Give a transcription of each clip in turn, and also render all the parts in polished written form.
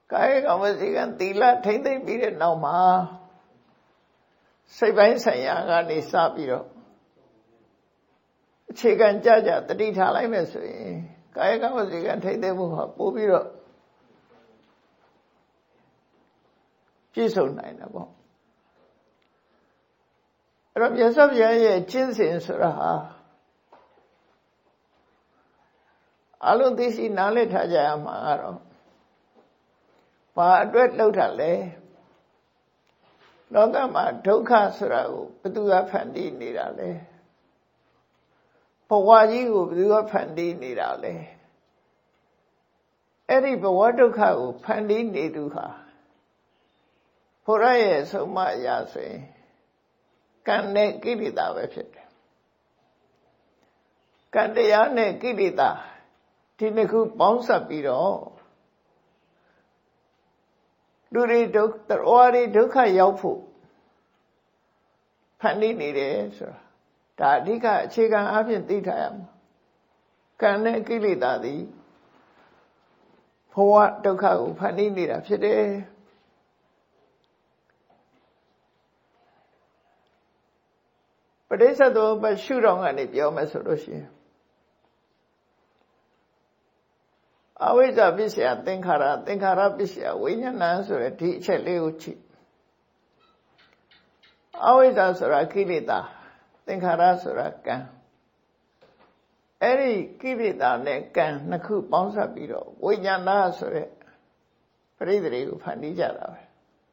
ကာယကံဝစီကံသီလထိမ့်သိမ့်ပြီးတဲ့နောက်မှာစိတ်ပိုင်းဆိုင်ရာကနေစပြီးတော့အခြေခံကြတတိထားလိုက်မယ်ဆိုရင်ကာယကံဝစီကံထိမ့်သိမ့်မှုဟာပို့ပြီးတော့ပြည့်စုံနိုင်တယ်ပေါ့အဲ့တော့မြတ်စွာဘုရားရဲ့ကျင့်စဉ်ဆိုတာဟာအလုံးသိရှိနားလည်ထားကြရမှာကတော့ဘာအတွက်လှုပ်တာလဲလောကမှာဒုက္ခဆိုတာကိုဘယ်သူကဖန်တီးနေတာလဲဘဝကြီးကိုဘယ်သူကဖန်တီးနေတာလဲအဲ့ဒီဘဝဒုက္ခကိုဖန်တီးနေသူဟာဘုရားရဲ့ဆုံးမအရာဆိုရင်ကံနဲ့ကိလေသာပဲဖြစ်တယ်ကံတရားနဲ့ကိလေသာဒီနှစ်ခုပေါင်းစပ်ပြီးတော့လူတွေဒုက္ခဒုက္ခရောက်ဖို့ဖန်တီးနေတယ်ဆိုတာဒါအဓိကအခြေခံအဖြစ်သိထားရမှာကံနဲ့ကိလေသာသည်ဘဝဒုက္ခကိုဖန်တီးနေတာဖြစ်တယ်ပဋိစ္စသမုပ္ပါရှုထောင့်ကနေပြောမယ်ဆိုလို့ရှိရင်အဝိဇ္ဇပစ္စယသင်္ခါရသင်္ခါရပစ္စယဝိညာဏဆိုတဲ့ဒီအချက်လေးကိုကြည့်အဝိဇ္ဇဆိုတာကိလေသာသင်္ခါရဆိုတာကံအဲ့ဒီကိလေသာနဲ့ကံနှစ်ခုပေါင်းစပ်ပြီးတော့ဝိညာဏဆိုတဲ့ပရိသေတွေကိုဖန်တီးကြတာပဲ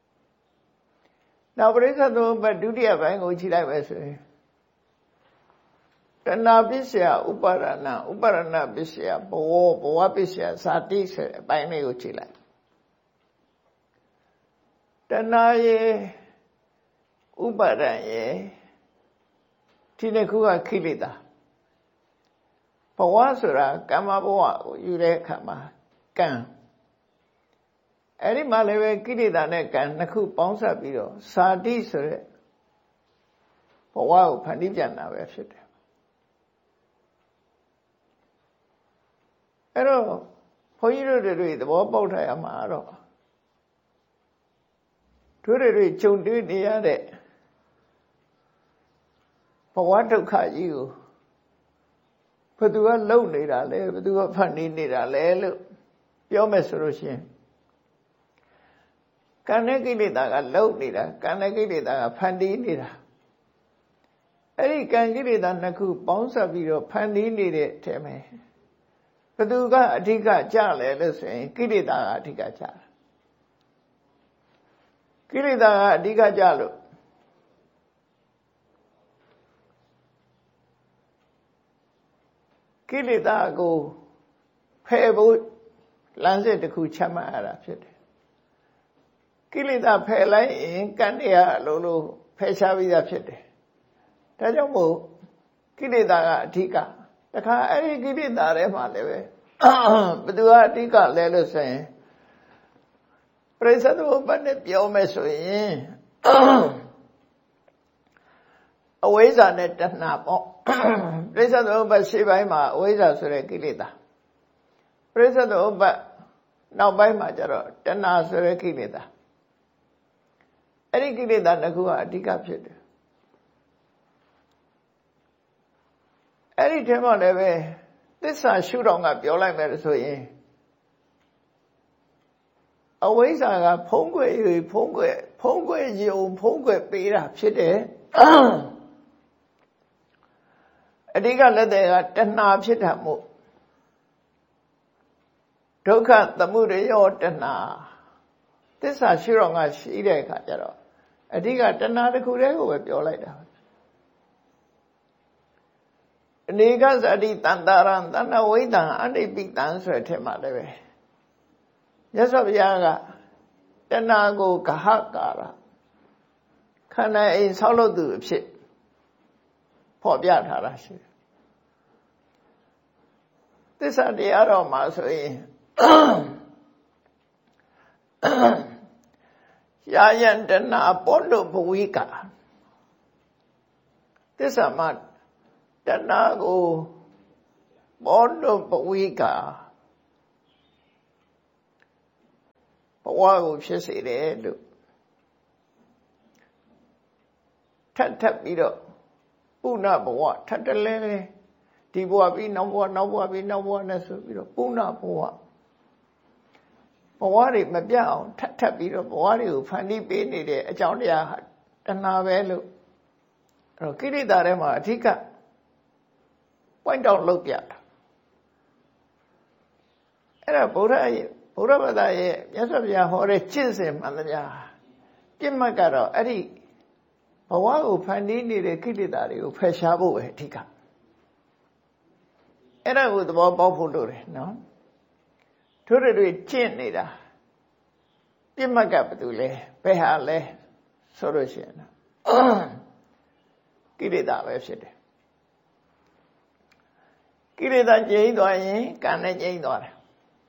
နောက်ပရိစ္ဆေသမုပ္ပါဒုတိယပိုင်းကိုကြည့်လိုက်မယ်ဆိုရင်တဏှာပစ္စယဥပါဒနာဥပါဒနာပစ္စယဘဝပစ္စယဇာတိဆိုတဲ့အပိုင်းလေးကိုကြည့်လိုက်တဏှာရဲ့ဥပါဒံရဲ့ဒီနှစ်ခုကခိလေသာဘဝဆိုတာကမ္မဘဝကိုယူတဲ့အခါမှာကံအဲ့ဒီမှာလည်းပဲကိလေသာနဲ့ကံနှစ်ခုပေါင်းစပ်ပြီးတော့ဇာတိဆိုတဲ့ဘဝကိုဖန်တီးပြန်တာပဲဖြစ်တယ်အဲ့တော့ဘုန်းကြီးတို့တွေသဘောပေါက်ထားရမှာတော့တို့တွေကြုံတွေ့နေရတဲ့ဘဝဒုက္ခကြီးကိုဘယ်သူကလုံနေတာလဲဘယ်သူကဖန်တီးနေတာလဲလို့ပြောမယ်ဆိုလို့ရှိရင်ကံနဲ့ကိလေသာကလုံနေတာကံနဲ့ကိလေသာကဖန်တီးနေတာအဲ့ဒီကံကိလေသာနှစ်ခုပေါင်းစပ်ပြီးတော့ဖန်တီးနေတဲ့အထက်မှာဘယ်သူကအဓိကကြလဲလို့ဆိုရင်ကိလေသာကအဓိကကြတယ်ကိလေသာကအဓိကကြလို့ကိလေသာကိုဖယ်ဖို့လမ်းစဉ်တစ်ခုချမှတ်ရတာဖြစ်တယ်ကိလေသာဖယ်လိုက်ရင်ကံတရားအလုံးလုံးဖယ်ရှားပြီးသားဖြစ်တယ်ဒါကြောင့်မို့ကိလေသာကအဓိကတခါအဲ့ဒီကိလေသာထဲမှာလည်းပဲဘယ်သူကအဓိကလဲလို့ဆိုရင်ပရိစ္ဆေသမုပ္ပါနဲ့ပြောမယ်ဆိုရင်အဝိဇ္ဇာနဲ့တဏှာပေါ့ပရိစ္ဆေသမုပ္ပါရှေ့ပိုင်းမှာအဝိဇ္ဇာဆိုတဲ့ကိလေသာပရိစ္ဆေသမုပ္ပါနောက်ပိုင်းမှာကျတော့တဏှာဆိုတဲ့ကိလေသာအဲ့ဒီကိလေသာတစ်ခုကအဓိကဖြစ်တယ်အဲ့ဒီထဲမှာလည်းပဲသစ္စာရှုထောင့်ကပြောလိုက်မယ်ဆိုရင်အဝိဇ္ဇာကဖုံးကွယ်၍ဖုံးကွယ်ယုံဖုံးကွယ်ပေးတာဖြစ်တယ်အဓိကလက်တဲ့ကတဏှာဖြစ်တာမို့ဒုက္ခသမုဒယောတဏှာသစ္စာရှုထောင့်ကရှိတဲ့အခါကျတော့အဓိကတဏှာတစ်ခုတည်းကိုပဲပြောလိုက်တာအနေကဇတိတန်တာရံတဏဝိတံအနိပိတံဆိုတဲ့ထဲမှာလည်းပဲမြတ်စွာဘုရားကတဏှာကိုဂဟကာရခန္ဓာအိမ်ဆောက်လုပ်သူအဖြစ်ဖော်ပြထားတာရှိတယ်သစ္စာတရားတော်မှာဆိုရင်ယာယံတဏှာပောတုဘဝိကသစ္စာမှာတဏှာကိုပောတုဘဝိကဘဝကိုဖြစ်စေတယ်လို့ထပ်ပြီးတော့ပုဏ္ဏဘဝထပ်တလဲလဲဒီဘဝပြီးနောက်ဘဝနောက်ဘဝပြီးနောက်ဘဝနဲ့ဆိုပြီးတော့ပုဏ္ဏဘဝတွေမပြတ်အောင်ထပ်ပြီးတော့ဘဝတွေကိုဖန်တီးပေးနေတဲ့အကြောင်းတရားဟာတဏှာပဲလို့အဲ့တော့ကိလေသာထဲမှာအဓိက point out လုပ်ပြတာအဲ့ဒါဗုဒ္ဓဘာသာရဲ့မြတ်စွာဘုရားဟောတဲ့ကျင့်စဉ်မှန်သမျှပြစ်မှတ်ကတော့အဲ့ဒီဘဝကိုဖန်တီးနေတဲ့ကိလေသာတွေကိုဖယ်ရှားဖို့ပဲအဓိကအဲ့ဒါကိုသဘောပေါက်ဖို့လိုတယ်နော်ထို့တွေကျင့်နေတာပြစ်မှတ်ကဘာလို့လဲဘယ်ဟာလဲဆိုလို့ရှိရင်ကိလေသာပဲဖြစ်တယ်ကိလေသာကျိန်းသွားရင်ကံနဲ့ကျိန်းသွားတယ်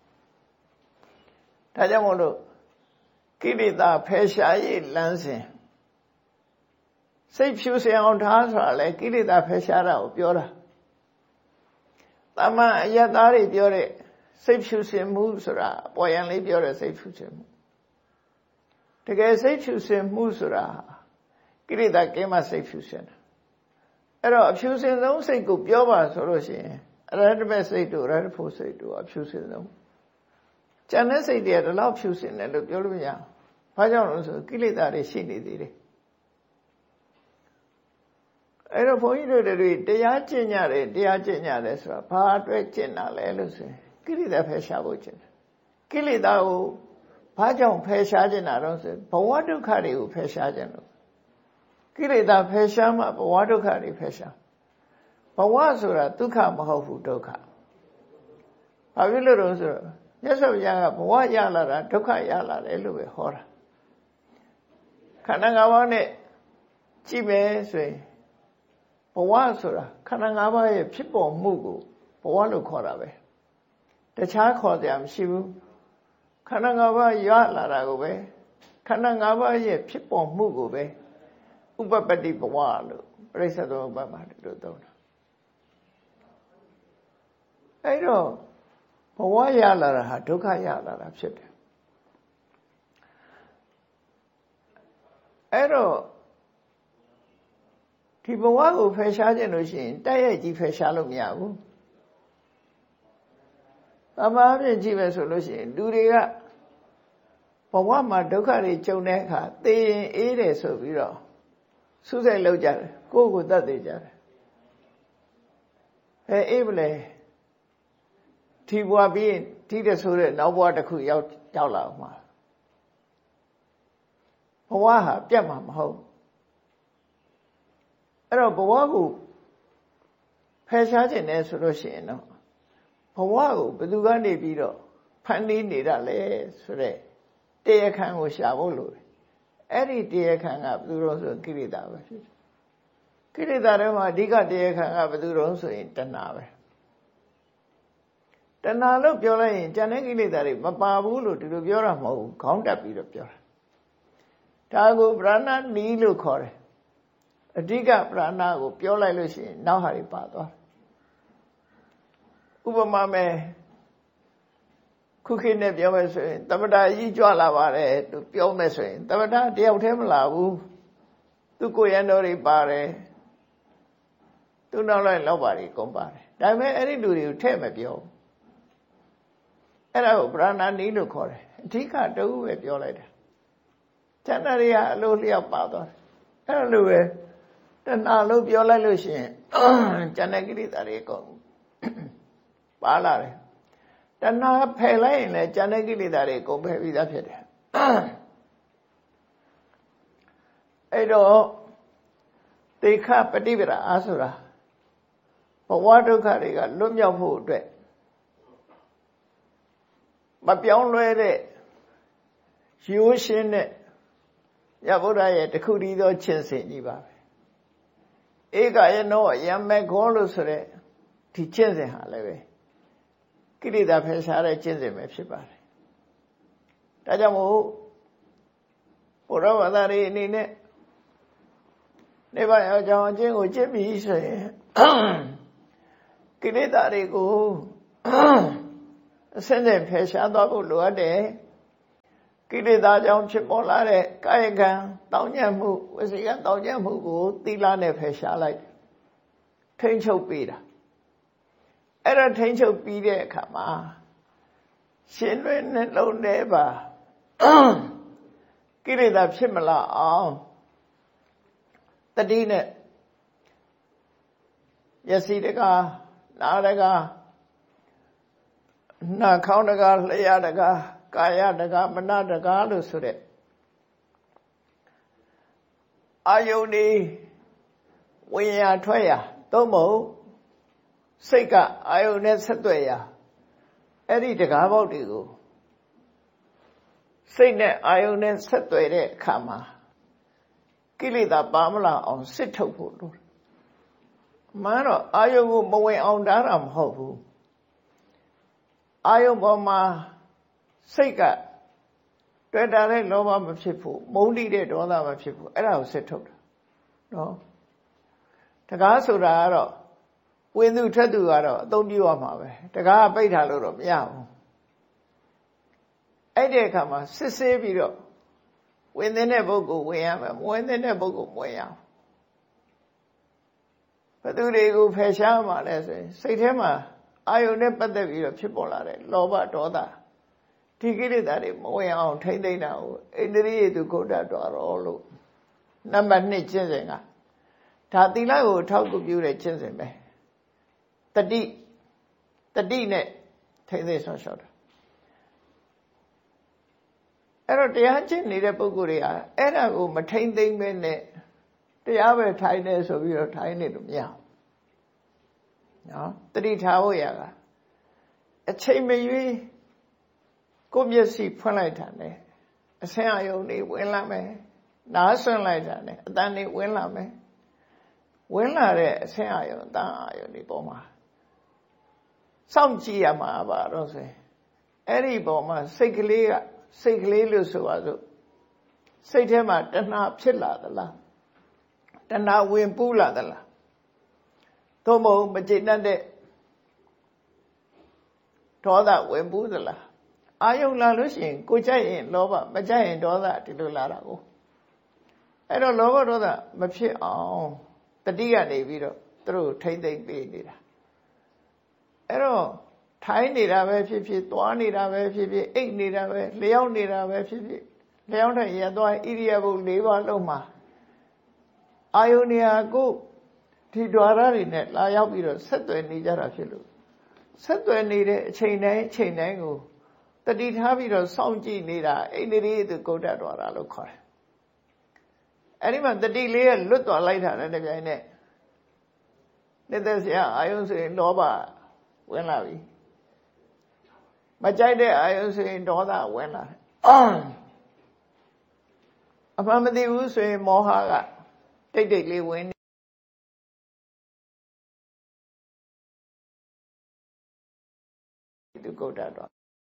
ဒါကြောင့်မို့လို့ကိလေသာဖယ်ရှားရေးလမ်းစဉ်စိတ်ဖြူစင်အောင်ထားဆိုတာလေကိလေသာဖယ်ရှားတာကိုပြောတာတမန်အယတ်သားတွေပြောတဲ့စိတ်ဖြူစင်မှုဆိုတာပေါ်ရန်လေးပြောတဲ့စိတ်ဖြူစင်မှုတကယ်စိတ်ဖြူစင်မှုဆိုတာကိလေသာကင်းမှစိတ်ဖြူစင်တာအဲ့တော့အဖြူစင်ဆုံးစိတ်ကိုပြောပါဆိုလို့ရှိရင်အရဟတမေစိတ်တို့အရဟတဖို့စိတ်တို့အဖြူစင်ဆုံးကျန်တဲ့စိတ်တွေကဒီလောက်ဖြူစင်တယ်လို့ပြောလို့မရဘူး။ဘာကြောင့်လဲဆိုကိလေသာတွေရှိနေသေးတယ်။အဲ့တော့ဘုန်းကြီးတို့တွေတရားကျင့်ကြတယ်ဆိုတာဘာအတွက်ကျင့်တာလဲလို့ဆိုရင်ကိလေသာဖယ်ရှားဖို့ကျင့်တယ်။ကိလေသာကိုဘာကြောင့်ဖယ်ရှားကျင့်တာတော့ဆိုဘဝဒုက္ခတွေကိုဖယ်ရှားကျင့်လို့ကိလေသာဖယ်ရှားမှဘဝဒုက္ခတွေဖယ်ရှားဘဝဆိုတာဒုက္ခမဟုတ်ဘူးဒုက္ခ။ဘာဖြစ်လို့လဲဆိုတော့မြတ်စွာဘုရားကဘဝရလာတာဒုက္ခရလာတယ်လို့ပဲဟောတာခန္ဓာ၅ပါးနဲ့ကြည့်မယ်ဆိုရင်ဘဝဆိုတာခန္ဓာ၅ပါးရဲ့ဖြစ်ပေါ်မှုကိုဘဝလို့ခေါ်တာပဲတခြားခေါ်စရာမရှိဘူးခန္ဓာ၅ပါးရလာတာကိုပဲခန္ဓာ၅ပါးရဲ့ဖြစ်ပေါ်မှုကိုပဲဥပပတ္တိဘဝလို့ပရိစ္ဆေသမုပ္ပါဒ်မှာလို့သုံးတာအဲ့တော့ဘဝရလာတာဟာဒုက္ခရလာတာဖြစ်တယ်အဲ့တော့ဒီဘဝကိုဖယ်ရှားခြင်းလို့ရှိရင်တိုက်ရိုက်ကြီးဖယ်ရှားလို့မရဘူး။တမားပြင်ကြည့်မယ်ဆိုလို့ရှိရင်လူတွေကဘဝမှာဒုက္ခတွေကြုံတဲ့အခါသိရင်အေးတယ်ဆိုပြီးတော့ဆုစိတ်လောက်ကြတယ်ကိုယ့်ကိုယ်တတ်သိကြတယ်။အေးမလဲဒီဘဝပြီးဒီတဲ့ဆိုတဲ့နောက်ဘဝတစ်ခုရောက်လာအောင်မှာဘဝဟာပြတ်မှာမဟုတ်အဲ့တော့ဘဝကိုဖယ်ရှားခြင်းနဲ့ဆိုလို့ရှိရင်တော့ဘဝကိုဘယ်သူကနေပြီးတော့ဖန်တီးနေတာလဲဆိုတဲ့တရားခံကိုရှာဖို့လိုတယ်အဲ့ဒီတရားခံကဘယ်သူတော့ဆိုကိလေသာပဲဖြစ်တယ်ကိလေသာတွေမှာအဓိကတရားခံကဘယ်သူတော့ဆိုရင်တဏှာပဲတဏှာလို့ပြောလိုက်ရင်ဉာဏ်နဲ့ကိလေသာတွေမပါဘူးလို့ဒီလိုပြောတာမဟုတ်ဘူးခေါင်းတက်ပြီးတော့ပြောတာဒါကိုပရဏနီးလို့ခေါ်တယ်အဓိကပရဏကိုပြောလိုက်လို့ရှိရင်နောက်ဟာတွေပါသွားဥပမာမဲ့ခုခေတ်နဲ့ပြောမယ်ဆိုရင်သမထကြီးကြွလာပါတယ်သူပြောမယ်ဆိုရင်သမထတယောက်တည်းမလာဘူးသူကိုရန်တော်တွေပါတယ်သူနောက်လိုက်လောက်ပါတွေကုန်ပါတယ်ဒါပေမဲ့အဲ့ဒီလူတွေကိုထည့်မပြောအဲ့ဒါကိုပရဏနီးလို့ခေါ်တယ်အဓိကတူပဲပြောလိုက်တယ်ဉာဏ်တွေကအလိုလျောက်ပါသွားတယ်အဲ့လိုပဲတဏှာလို့ပြောလိုက်လို့ရှိရင်ဉာဏ်ကိလေသာတွေကုန်ပါလာတယ်တဏှာဖယ်လိုက်ရင်လည်းဉာဏ်ကိလေသာတွေကုန်ဖယ်ပြီးသားဖြစ်တယ်အဲ့တော့သေခပฏิပဒါအားဆိုတာဘဝဒုက္ခတွေကလွတ်မြောက်ဖို့အတွက်မပြောင်းလဲတဲ့ရိုးရှင်းတဲ့ရဗုဒ္ဓရဲ့တခုတည်းသောကျင့်စဉ်ကြီးပါပဲဧကယနောယမေခောလို့ဆိုတဲ့ဒီကျင့်စဉ်ဟာလည်းပဲကိလေသာဖယ်ရှားတဲ့ကျင့်စဉ်ပဲဖြစ်ပါတယ်ဒါကြောင့်မို့ဘုရားဘာသာရေးအနေနဲ့နိဗ္ဗာန်ရောက်ကြောင်းအကျင့်ကိုကျင့်ပြီးဆိုရင်ကိလေသာတွေကိုအစင်းစင်ဖယ်ရှားသွားဖို့လိုအပ်တယ်ကိလေသာကြောင့်ဖြစ်ပေါ်လာတဲ့ကာယကံတောင်းညံ့မှုဝစီကံတောင်းညံ့မှုကိုသီလနဲ့ဖယ်ရှားလိုက်ထိန်းချုပ်ပေးတာအဲ့ဒါထိန်းချုပ်ပြီးတဲ့အခါမှာရှင်တွင်နှလုံးထဲပါကိလေသာဖြစ်မလာအောင်တတိနဲ့မျက်စိတကားနားတကားနှာခေါင်းတကားလျှာတကားကာယတကားမနတကားလို့ဆိုတဲ့အာယုန်ဒီဝိညာဉ်ထွက်ရာသို့မဟုတ်စိတ်ကအာယုန်နဲ့ဆက်သွယ်ရာအဲ့ဒီတကားပေါက်တွေကိုစိတ်နဲ့အာယုန်နဲ့ဆက်သွယ်တဲ့အခါမှာကိလေသာပါမလာအောင်စစ်ထုတ်ဖို့လိုတယ်။မှန်တော့အာယုန်ကိုမဝင်အောင်တားတာမဟုတ်ဘူး။အာယုန်ပေါ်မှာစိတ်ကတွေ့တာတဲ့လောဘမဖြစ်ဘူးမုန်းတိတဲ့ဒေါသမဖြစ်ဘူးအဲ့ဒါကိုစစ်ထုတ်တာနော်တကားဆိုတာကတော့ဝင်သူထွက်သူကတော့အသုံးပြုရမှာပဲတကားပိတ်ထားလို့တော့မရဘူးအဲ့ဒီအခါမှာစစ်ဆေးပြီးတော့ဝင်တဲ့ပုဂ္ဂိုလ်ဝင်ရမယ်မဝင်တဲ့ပုဂ္ဂိုလ်မဝင်ရဘူးဘသူတွေကိုဖယ်ရှားမှလဲဆိုရင်စိတ်ထဲမှာအာယုန်နဲ့ပတ်သက်ပြီးတော့ဖြစ်ပေါ်လာတဲ့လောဘဒေါသဒီကိလေသာတွေမဝင်အောင်ထိမ့်သိမ့်တာကိုဣန္ဒြိယတုဂုဋ္ဌတော်ရောလို့နံပါတ်2ကျင့်စဉ်ကဒါသီလကိုထောက်ကူပြုတဲ့ကျင့်စဉ်ပဲတတိနဲ့ထိမ့်သိမ့်ဆောင်ရှောက်တာအဲ့တော့တရားကျင့်နေတဲ့ပုဂ္ဂိုလ်တွေကအဲ့ဒါကိုမထိမ့်သိမ့်မဲနဲ့တရားပဲထိုင်နေဆိုပြီးတော့ထိုင်နေလို့မရဘူးနော်တတိထားဖို့ရကအချိန်မရွေးကိုမျက်စိဖွင့်လိုက်တာနဲ့အဆင်းအယုံတွေဝင်လာမယ်နားဆွင့်လိုက်တာနဲ့အတန်တွေဝင်လာမယ်ဝင်လာတဲ့အဆင်းအယုံအတန်အယုံတွေပေါ်မှာစောင့်ကြည့်ရမှာပါတော့ဆိုရင်အဲ့ဒီပေါ်မှာစိတ်ကလေးလို့ဆိုပါစို့စိတ်ထဲမှာတဏှာဖြစ်လာသလားတဏှာဝင်ပူးလာသလားသို့မဟုတ်မကျေနပ်တဲ့ဒေါသဝင်ပူးသလားအာယုံလာလို့ရှိရင်ကိုကြိုက်ရင်လောဘမကြိုက်ရင်ဒေါသဒီလိုလာတာကိုအဲ့တော့လောဘဒေါသမဖြစ်အောင်တတိကနေပြီးတော့သူတို့ထိမ့်သိမ့်ပေးနေတာအဲ့တော့ထိုင်းနေတာပဲဖြစ်ဖြစ်သွားနေတာပဲဖြစ်ဖြစ်အိတ်နေတာပဲလျှောက်နေတာပဲဖြစ်ဖြစ်လျှောက်တဲ့ရသွားဣရိယာပု၄ပါးလုံးမှာအာယုန်နေရာကိုဒီ द्वार တွေနဲ့လာရောက်ပြီးတော့ဆက်သွယ်နေကြတာဖြစ်လို့ဆက်သွယ်နေတဲ့အချိန်တိုင်းကိုတတိထားပြီးတော့စောင့်ကြည့်နေတာဣန္ဒြိယတုဂုဋ္ဌတော်တာလို့ခေါ်တယ်အဲ့ဒီမှာတတိလေးကလွတ်သွားလိုက်တာနဲ့တပြိုင်နက်နေတဲ့ဆရာအာယုန်ဆိုရင်လောဘဝင်လာပြီမကြိုက်တဲ့အာယုန်ဆိုရင်ဒေါသဝင်လာတယ်အမှန်မသိဘူးဆိုရင်မောဟကတိတ်လေးဝင်တုဂုဋ္ဌတော်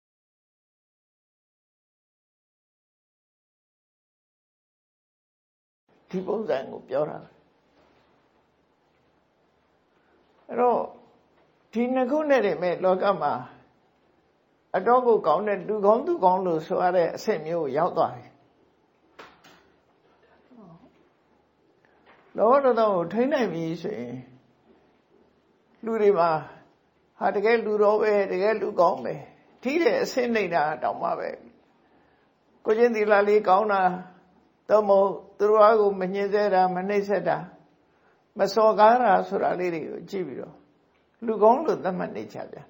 ဒီပုံစံကိုပြောတာအဲ့တော့ဒီနှစ်ခုနဲ့တည်းမဲ့လောကမှာအတော့ကိုကောင်းတဲ့လူကောင်းသူကောင်းလို့ဆိုရတဲ့အဆင့်မျိုးကိုရောက်သွားပြီလောဘဒေါသကိုထိန်းနိုင်ပြီဆိုရင်လူတွေမှာဟာတကယ်လူတော်ပဲတကယ်လူကောင်းပဲထိတဲ့အဆင့်နေတာတောင်မှပဲကိုချင်းသီလလေးကောင်းတာတော့မို့သူတို့အားကိုမညှင်းဆဲတာမနှိပ်စက်တာမစော်ကားတာဆိုတာလေးတွေကိုကြည့်ပြီးတော့လူကောင်းလို့သတ်မှတ်နေကြပြန်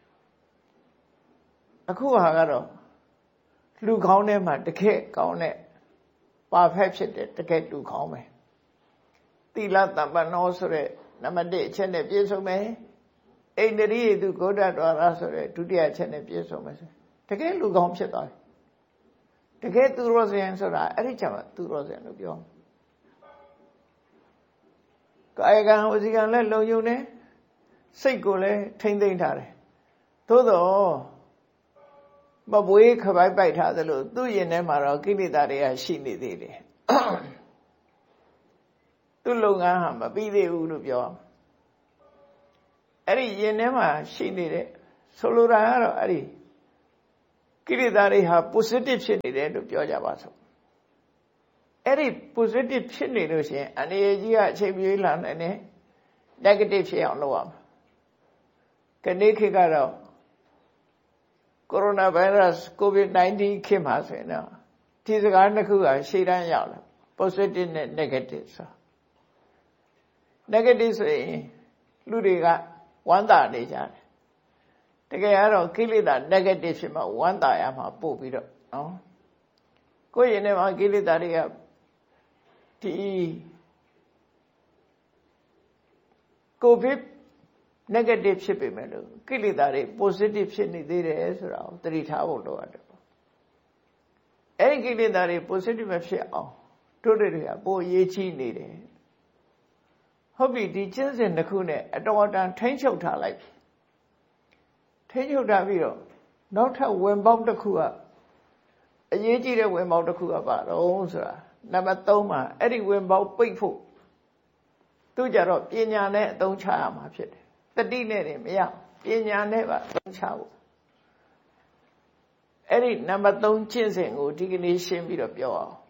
အခုဟာကတော့လူကောင်းထဲမှာတကယ်ကောင်းတဲ့ပါဖက်ဖြစ်တဲ့တကယ်လူကောင်းပဲသီလတမ္ပနောဆိုတဲ့နံပါတ်1အချက်နဲ့ပြည့်စုံမယ်ဣန္ဒြိယတုဂုဋ္ဌတော်ရဆိုတဲ့ဒုတိယအချက်နဲ့ပြည့်စုံမယ်ဆိုတကယ်လူကောင်းဖြစ်သွားတယ်တကယ်သူရောစင်ဆိုတာအဲ့ဒီချက်မှာသူရောစင်လို့ပြောကာယကံဝစီကံလည်းလုံယုံတယ်စိတ်ကိုလည်းထိမ့်သိမ့်ထားတယ်သို့တော့မပွေးခပိုက်ပိုက်ထားသလိုသူ့ရင်ထဲမှာတော့ကိလေသာတွေကရှိနေသေးတယ်သူ့လုပ်ငန်းဟာမပြီးသေးဘူးလို့ပြောအဲ့ဒီရင်ထဲမှာရှိနေတဲ့ဆိုလိုတာကတော့အဲ့ဒီကိလေသာတွေဟာ positive ဖြစ်နေတယ်လို့ပြောကြပါစို့အဲ့ဒီ positive ဖြစ်နေလို့ရှိရင်အနေရကြီးကအချိန်ပြေးလာနိုင်တယ် negative ဖြစ်အောင်လုပ်ရမှာခဏခေတ်ကတော့ coronavirus covid-19 ခေတ်မှာဆိုရင်တော့ဒီစကားနှစ်ခုကရှေ့တန်းရောက်လာ positive နဲ့ negative ဆို negative ဆိုရင်လူတွေကဝမ်းသာနေကြတယ်တကယ်ကတော့ကိလေသာ negative ဖြစ်မှဝမ်းသာရမှာပို့ပြီးတော့နော်ကိုယ့်ရင်ထဲမှာကိလေသာတွေကဒီ covid negative ဖြစ်ပေမဲ့လို့ကိလေသာတွေ positive ဖြစ်နေသေးတယ်ဆိုတာကိုသတိထားဖို့လိုအပ်တယ်ပေါ့အဲ့ဒီကိလေသာတွေ positive မဖြစ်အောင်တို့တွေကပိုအရေးကြီးနေတယ်ဟုတ်ပြီဒီကျင့်စဉ်တစ်ခုနဲ့အတော်အတန်ထိန်းချုပ်ထားလိုက်ထိန်းချုပ်ထားပြီးတော့နောက်ထပ်ဝင်ပေါက်တစ်ခုကအရေးကြီးတဲ့ဝင်ပေါက်တစ်ခုကပါတော့ဆိုတာနံပါတ်3မှာအဲ့ဒီဝင်ပေါက်ပိတ်ဖို့သူကြတော့ပညာနဲ့အသုံးချရမှာဖြစ်တယ်တတိနဲ့နေမရပညာနဲ့ပါအသုံးချဖို့အဲ့ဒီနံပါတ်3ကျင့်စဉ်ကိုဒီကနေ့ရှင်းပြီးတော့ပြောအောင်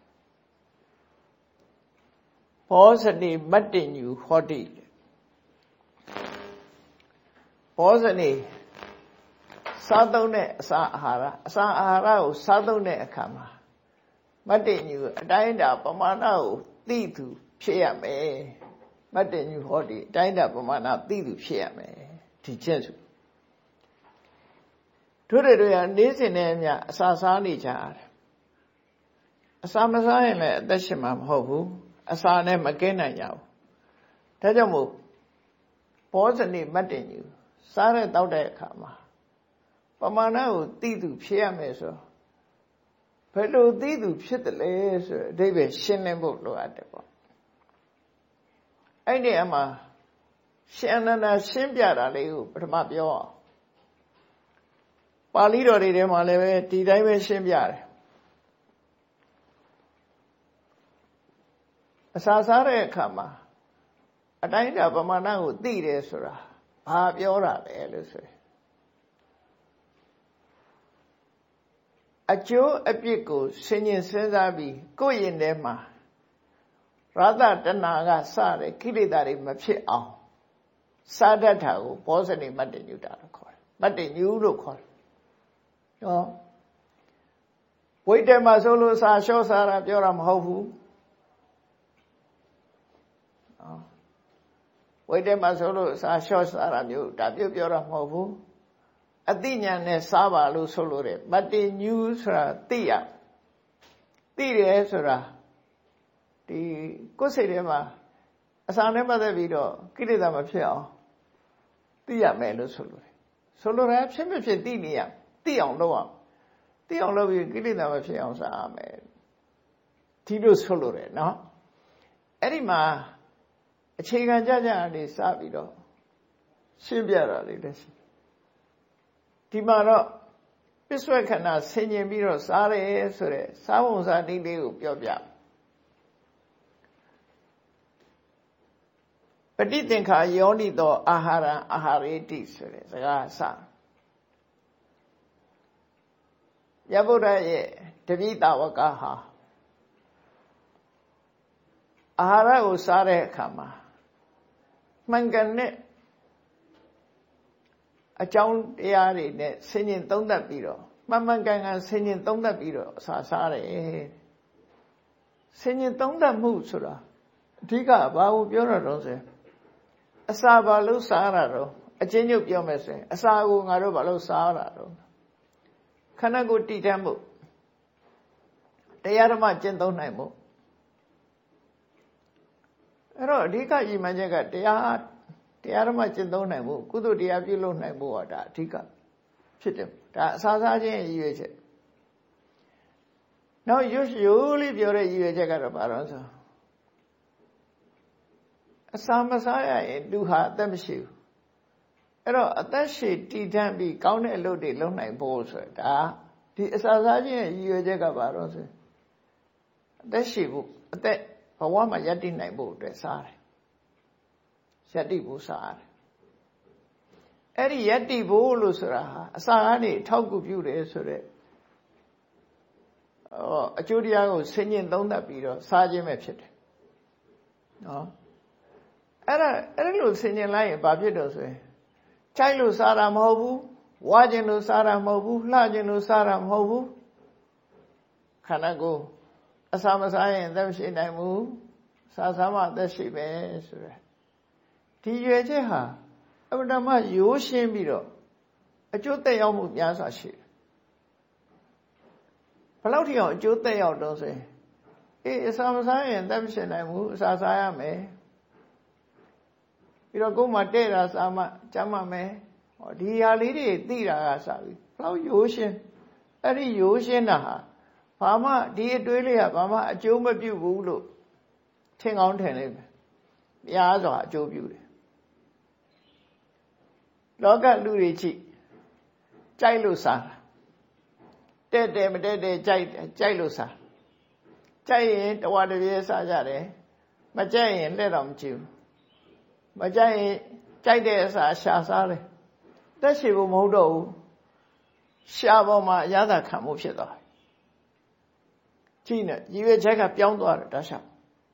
ဘောဇနိမတ္တညူဟောတိဘောဇနိစားသုံးတဲ့အစာအာဟာရကိုစားသုံးတဲ့အခါမှာမတ္တညူအတိုင်းတာပမာဏကိုသိသူဖြစ်ရမယ်မတ္တညူဟောတိအတိုင်းတာပမာဏသိသူဖြစ်ရမယ်ဒီကျင့်စုတို့တွေကနေ့စဉ်နဲ့အမျှအစာစားနေကြရတယ်အစာမစားရင်လည်းအသက်ရှင်မှာမဟုတ်ဘူးအစာနဲ့မကင်းနိုင်ကြဘူးဒါကြောင့်မို့ဘောဇနိမတ္တညူစားတဲ့တောက်တဲ့အခါမှာပမာဏကိုသိသူဖြစ်ရမယ်ဆိုဘယ်လိုသိသူဖြစ်တယ်လဲဆိုအဓိပ္ပာယ်ရှင်းလင်းဖို့လိုအပ်တယ်ပေါ့အဲ့ဒီအမှာရှင်အနန္ဒာရှင်းပြတာလေးကိုပထမပြောအောင်ပါဠိတော်တွေထဲမှာလည်းပဲဒီတိုင်းပဲရှင်းပြတယ်အစာစားတဲ့အခါမှာအတိုင်းအတာပမာဏကိုသိတယ်ဆိုတာဘာပြောတာလဲလို့ဆိုရင်အကျိုးအပြစ်ကိုဆင်ញင်စဉ်းစားပြီးကိုယ့်ရင်ထဲမှာရသတဏှာကစတဲ့ကိလေသာတွေမဖြစ်အောင်စားတတ်တာကိုဘောဇနိမတ္တညုတာလို့ခေါ်တယ်မတ္တညုလို့ခေါ်တယ်ဟောဝိတ္တမဆိုလို့စာလျှော့စားတာပြောတာမဟုတ်ဘူးဝိတ္တမဆိုလို့စာလျှော့စားတာမျိုးဒါပြောတာမဟုတ်ဘူးအသိဉာဏ်နဲ့စားပါလို့ဆိုလို့တဲ့မတ္တညုဆိုတာသိတယ်ဆိုတာဒီကိုယ်စိတ်ထဲမှာအစာနဲ့ပတ်သက်ပြီးတော့ကိလေသာမဖြစ်အောင်သိရမယ်လို့ဆိုလို့တယ်ဖြစ်မဖြစ်သိနေရသိအောင်လုပ်အောင်ပြီးကိလေသာမဖြစ်အောင်စားရမယ်ဒီလိုဆိုလို့တယ်နော်အဲ့ဒီမှာအခြေခံကြနေစပြီးတော့ရှင်းပြတာလေးလည်းရှိဒီမှာတော့ပစ္စုပ္ပခဏဆင်ញင်ပြီးတော့စားတယ်ဆိုတဲ့စားပုံစားနည်းလေးကိုပြောပြပဋိသင်္ခာယောနိသောအာဟာရအာဟာရေတိဆိုတဲ့စကားစမြတ်ဗုဒ္ဓရဲ့တပိတာဝကဟာအာဟာရကိုစားတဲ့အခါမှာမှန်ကန်တဲ့အကြောင်းတရားတွေနဲ့ဆင်ញင်သုံးသပ်ပြီးတော့မှန်ကန်ဆင်ញင်သုံးသပ်ပြီးတော့အစာစားတယ်ဆင်ញင်သုံးသပ်မှုဆိုတာအဓိကဘာကိုပြောတာတော့ဆိုအစာဘာလို့စားရတာတော့အချင်းချုပ်ပြောမယ်ဆိုရင်အစာကိုငါတို့ဘာလို့စားရတာတော့ခန္ဓာကိုယ်တည်တတ်မှုတရားဓမ္မကျင့်သုံးနိုင်မှုအဲ့တော့အဓိကရည်မှန်းချက်ကတရားဓမ္မကျင့်သုံးနိုင်မှုကုသိုလ်တရားပြုလုပ်နိုင်မှုဟာဒါအဓိကဖြစ်တယ်ဒါအစာစားခြင်းရည်ရွယ်ချက်နောက်ရိုးလေးပြောတဲ့ရည်ရွယ်ချက်ကတော့ဘာလို့ဆိုအစာမစားရရင်လူဟာအသက်မရှိဘူးအဲ့တော့အသက်ရှည်တည်တံ့ပြီးကောင်းတဲ့အလုပ်တွေလုပ်နိုင်ဖို့ဆိုတာဒီအစာစားခြင်းရည်ရွယ်ချက်ကဘာလို့ဆိုအသက်ရှည်ဖို့အသက်ဘဝမှာယက်တည်နိုင်ဖို့အတွက်စားတယ်ယက်တည်ဖို့စားတယ်အဲ့ဒီယက်တည်ဖို့လို့ဆိုတာဟာအစာကနေထောက်ကူပြုတယ်ဆိုတဲ့အကျိုးတရားကိုဆင်ញင်သုံးသပ်ပြီးတော့စားခြင်းပဲဖြစ်တယ်နော်အဲ့လိုဆင်ញင်လိုက်ရင်ဘာဖြစ်တော့ဆိုရင်ကြိုက်လို့စားတာမဟုတ်ဘူးဝါခြင်းလို့စားတာမဟုတ်ဘူးလှခြင်းလို့စားတာမဟုတ်ဘူးခန္ဓာကိုယ်အစာမစားရင်အသက်မရှိနိုင်ဘူးစားမှအသက်ရှိပဲဆိုရယ်ဒီရွယ်ချက်ဟာအမှန်တမ်းရိုးရှင်းပြီးတော့အကျိုးသက်ရောက်မှုများစွာရှိတယ်ဘယ်လောက်ထိအောင်အကျိုးသက်ရောက်တော့ဆိုရင်အစာမစားရင်အသက်မရှိနိုင်ဘူးအစာစားရမယ်ပြီးတော့ကိုယ်မှတဲ့တာစားမှကျမ်းမှမယ်ဒီဟာလေးတွေသိတာကစပြီဘယ်လောက်ရိုးရှင်းအဲ့ဒီရိုးရှင်းတာဟာဘာမှဒီအတွေးလေးကဘာမှအကျိုးမပြုဘူးလို့ထင်ကောင်းထင်လိမ့်မယ်များစွာအကျိုးပြုတယ်လောကလူတွေကြိုက်လို့စားတဲ့တယ်မတဲ့တယ်ကြိုက်လို့စားကြိုက်ရင်တဝါတပြေးစားကြတယ်မကြိုက်ရင်လက်တော့မကြည့်ဘူးမကြိုက်ရင်ကြိုက်တဲ့အစာရှာစားတယ်တက်ရှိဖို့မဟုတ်တော့ဘူးရှာပေါ်မှာအရသာခံမှုဖြစ်သွားကြည့်နေရည်ရွယ်ချက်ကပြောင်းသွားတယ်ဒါရှောက်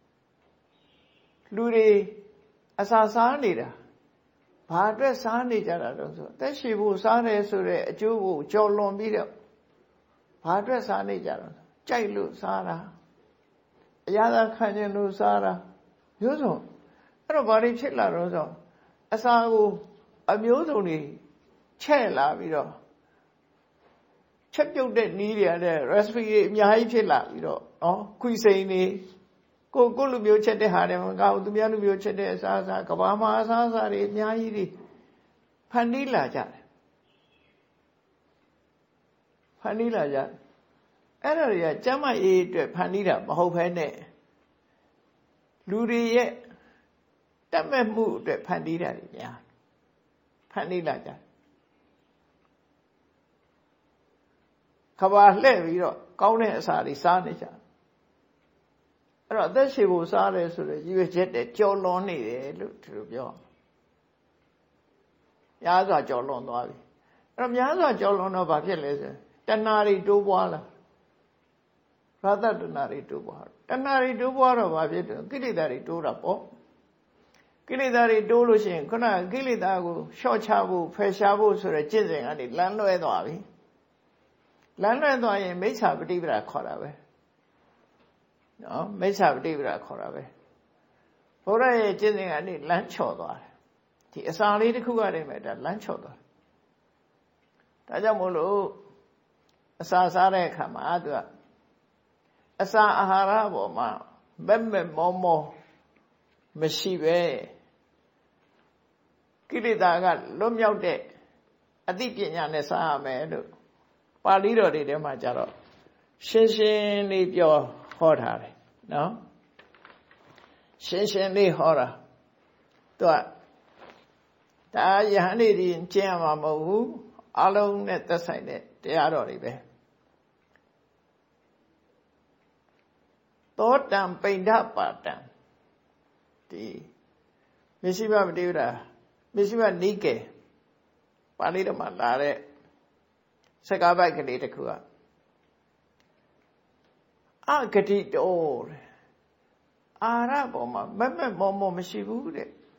လူတွေအစာစားနေတာဘာအတွက်စားနေကြတာတော့ဆိုတက်ရှိဖို့စားတယ်ဆိုတဲ့အကျိုးကိုကြော်လွန်ပြီးတော့ဘာအတွက်စားနေကြတော့ကြိုက်လို့စားတာအရသာခံခြင်းလို့စားတာမျိုးစုံအဲ့တော့ဘာတွေဖြစ်လာတော့ဆိုအစာကိုအမျိုးစုံတွေချဲ့လာပြီးတော့ချက်ပြုတ်တဲ့နီးတွေတဲ့ recipe တွေအများကြီးဖြစ်လာပြီးတော့ခွီစိန်တွေကိုလူမျိုးချက်တဲ့ဟာတွေမကဘူးသူများလူမျိုးချက်တဲ့အစားကဘာမှာအစားတွေအများကြီးတွေဖန်တီးလာကြတယ်အဲ့ဒါတွေကကျမ်းမာရေးအတွက်ဖန်တီးတာမဟုတ်ဘဲနဲ့လူတွေရဲ့တတ်မဲ့မှုအတွက်ဖန်တီးတာတွေများဖန်တီးလာကြတယ်ခဘာလှဲ့ပြီးတော့ကောင်းတဲ့အစာတွေစားနေကြအဲ့တော့အသက်ရှည်ဖို့စားတယ်ဆိုတော့ရည်ရွယ်ချက်တဲ့ကြော်လွန်နေတယ်လို့သူတို့ပြောများစွာကြော်လွန်သွားပြီအဲ့တော့များစွာကြော်လွန်တော့ဘာဖြစ်လဲဆိုတဏှာတွေတိုးပွားလာရာသတဏှာတွေတိုးပွားတဏှာတွေတိုးပွားတော့ဘာဖြစ်တယ်ကိလေသာတွေတိုးတာပေါ့ကိလေသာတွေတိုးလို့ရှိရင်ခုနကိလေသာကိုလျှော့ချဖို့ဖယ်ရှားဖို့ဆိုတဲ့ကျင့်စဉ်ကနေလမ်းလွဲသွားပြီလမ်းလွဲသွားရင်မိစ္ဆာပฏิပဒါခေါ်တာပဲနော်မိစ္ဆာပฏิပဒါခေါ်တာပဲဘုရားရဲ့ကျင့်စဉ်ကနေလမ်းချော်သွားတယ်ဒီအစာလေးတစ်ခုကနေမှဒါလမ်းချော်သွားဒါကြောင့်မို့လို့အစာစားတဲ့အခါမှာသူကအစာအာဟာရပေါ်မှာမဲ့မောမောမရှိပဲကိလေသာကလွတ်မြောက်တဲ့အသိပညာနဲ့စားရမယ်လို့ပါဠိတော်တွေထဲမှာကြတော့ရှင်းရှင်းလေးပြောဟောထားတယ်နော်ရှင်းရှင်းလေးဟောတာသူကဒါယဟန်တွေကျင့်ရမှာမဟုတ်ဘူးအလုံးနဲ့သက်ဆိုင်တဲ့တရားတော်တွေပဲသောတံပိဋကပါတံဒီမရှိမပฏิပဒါမရှိမနိကေပါဠိတော်မှာလာတဲ့စကားပိုက်ကလေးတစ်ခုကအဂတိတော်အာရပေါ်မှာမက်မောမောမရှိဘူး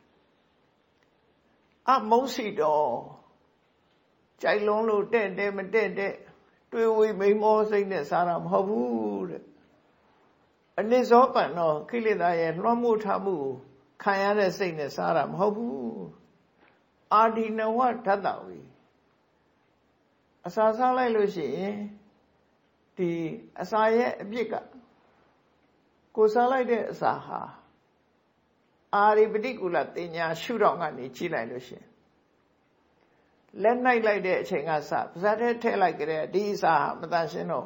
တဲ့အမုန်းစီတော်ကြိုက်လုံးလို့တဲ့မတဲ့တွေးဝေမိန်မောစိတ်နဲ့စားတာမဟုတ်ဘူးတဲ့အနိစ္စပန်တော့ကိလေသာရဲ့လွှမ်းမိုးထားမှုကိုခံရတဲ့စိတ်နဲ့စားတာမဟုတ်ဘူးအာဒီနဝဓတ္တဝီအစာစားလိုက်လို့ရှိရင်ဒီအစာရဲ့အပြစ်ကကိုစားလိုက်တဲ့အစာဟာအာရိပတိကုလတင်ညာရှုထောင့်ကနေကြည့်လိုက်လို့ရှိရင်လက်နိုင်လိုက်တဲ့အချိန်ကစပါးစပ်ထဲထည့်လိုက်ကြတဲ့ဒီအစာဟာမတန်ရှင်းတော့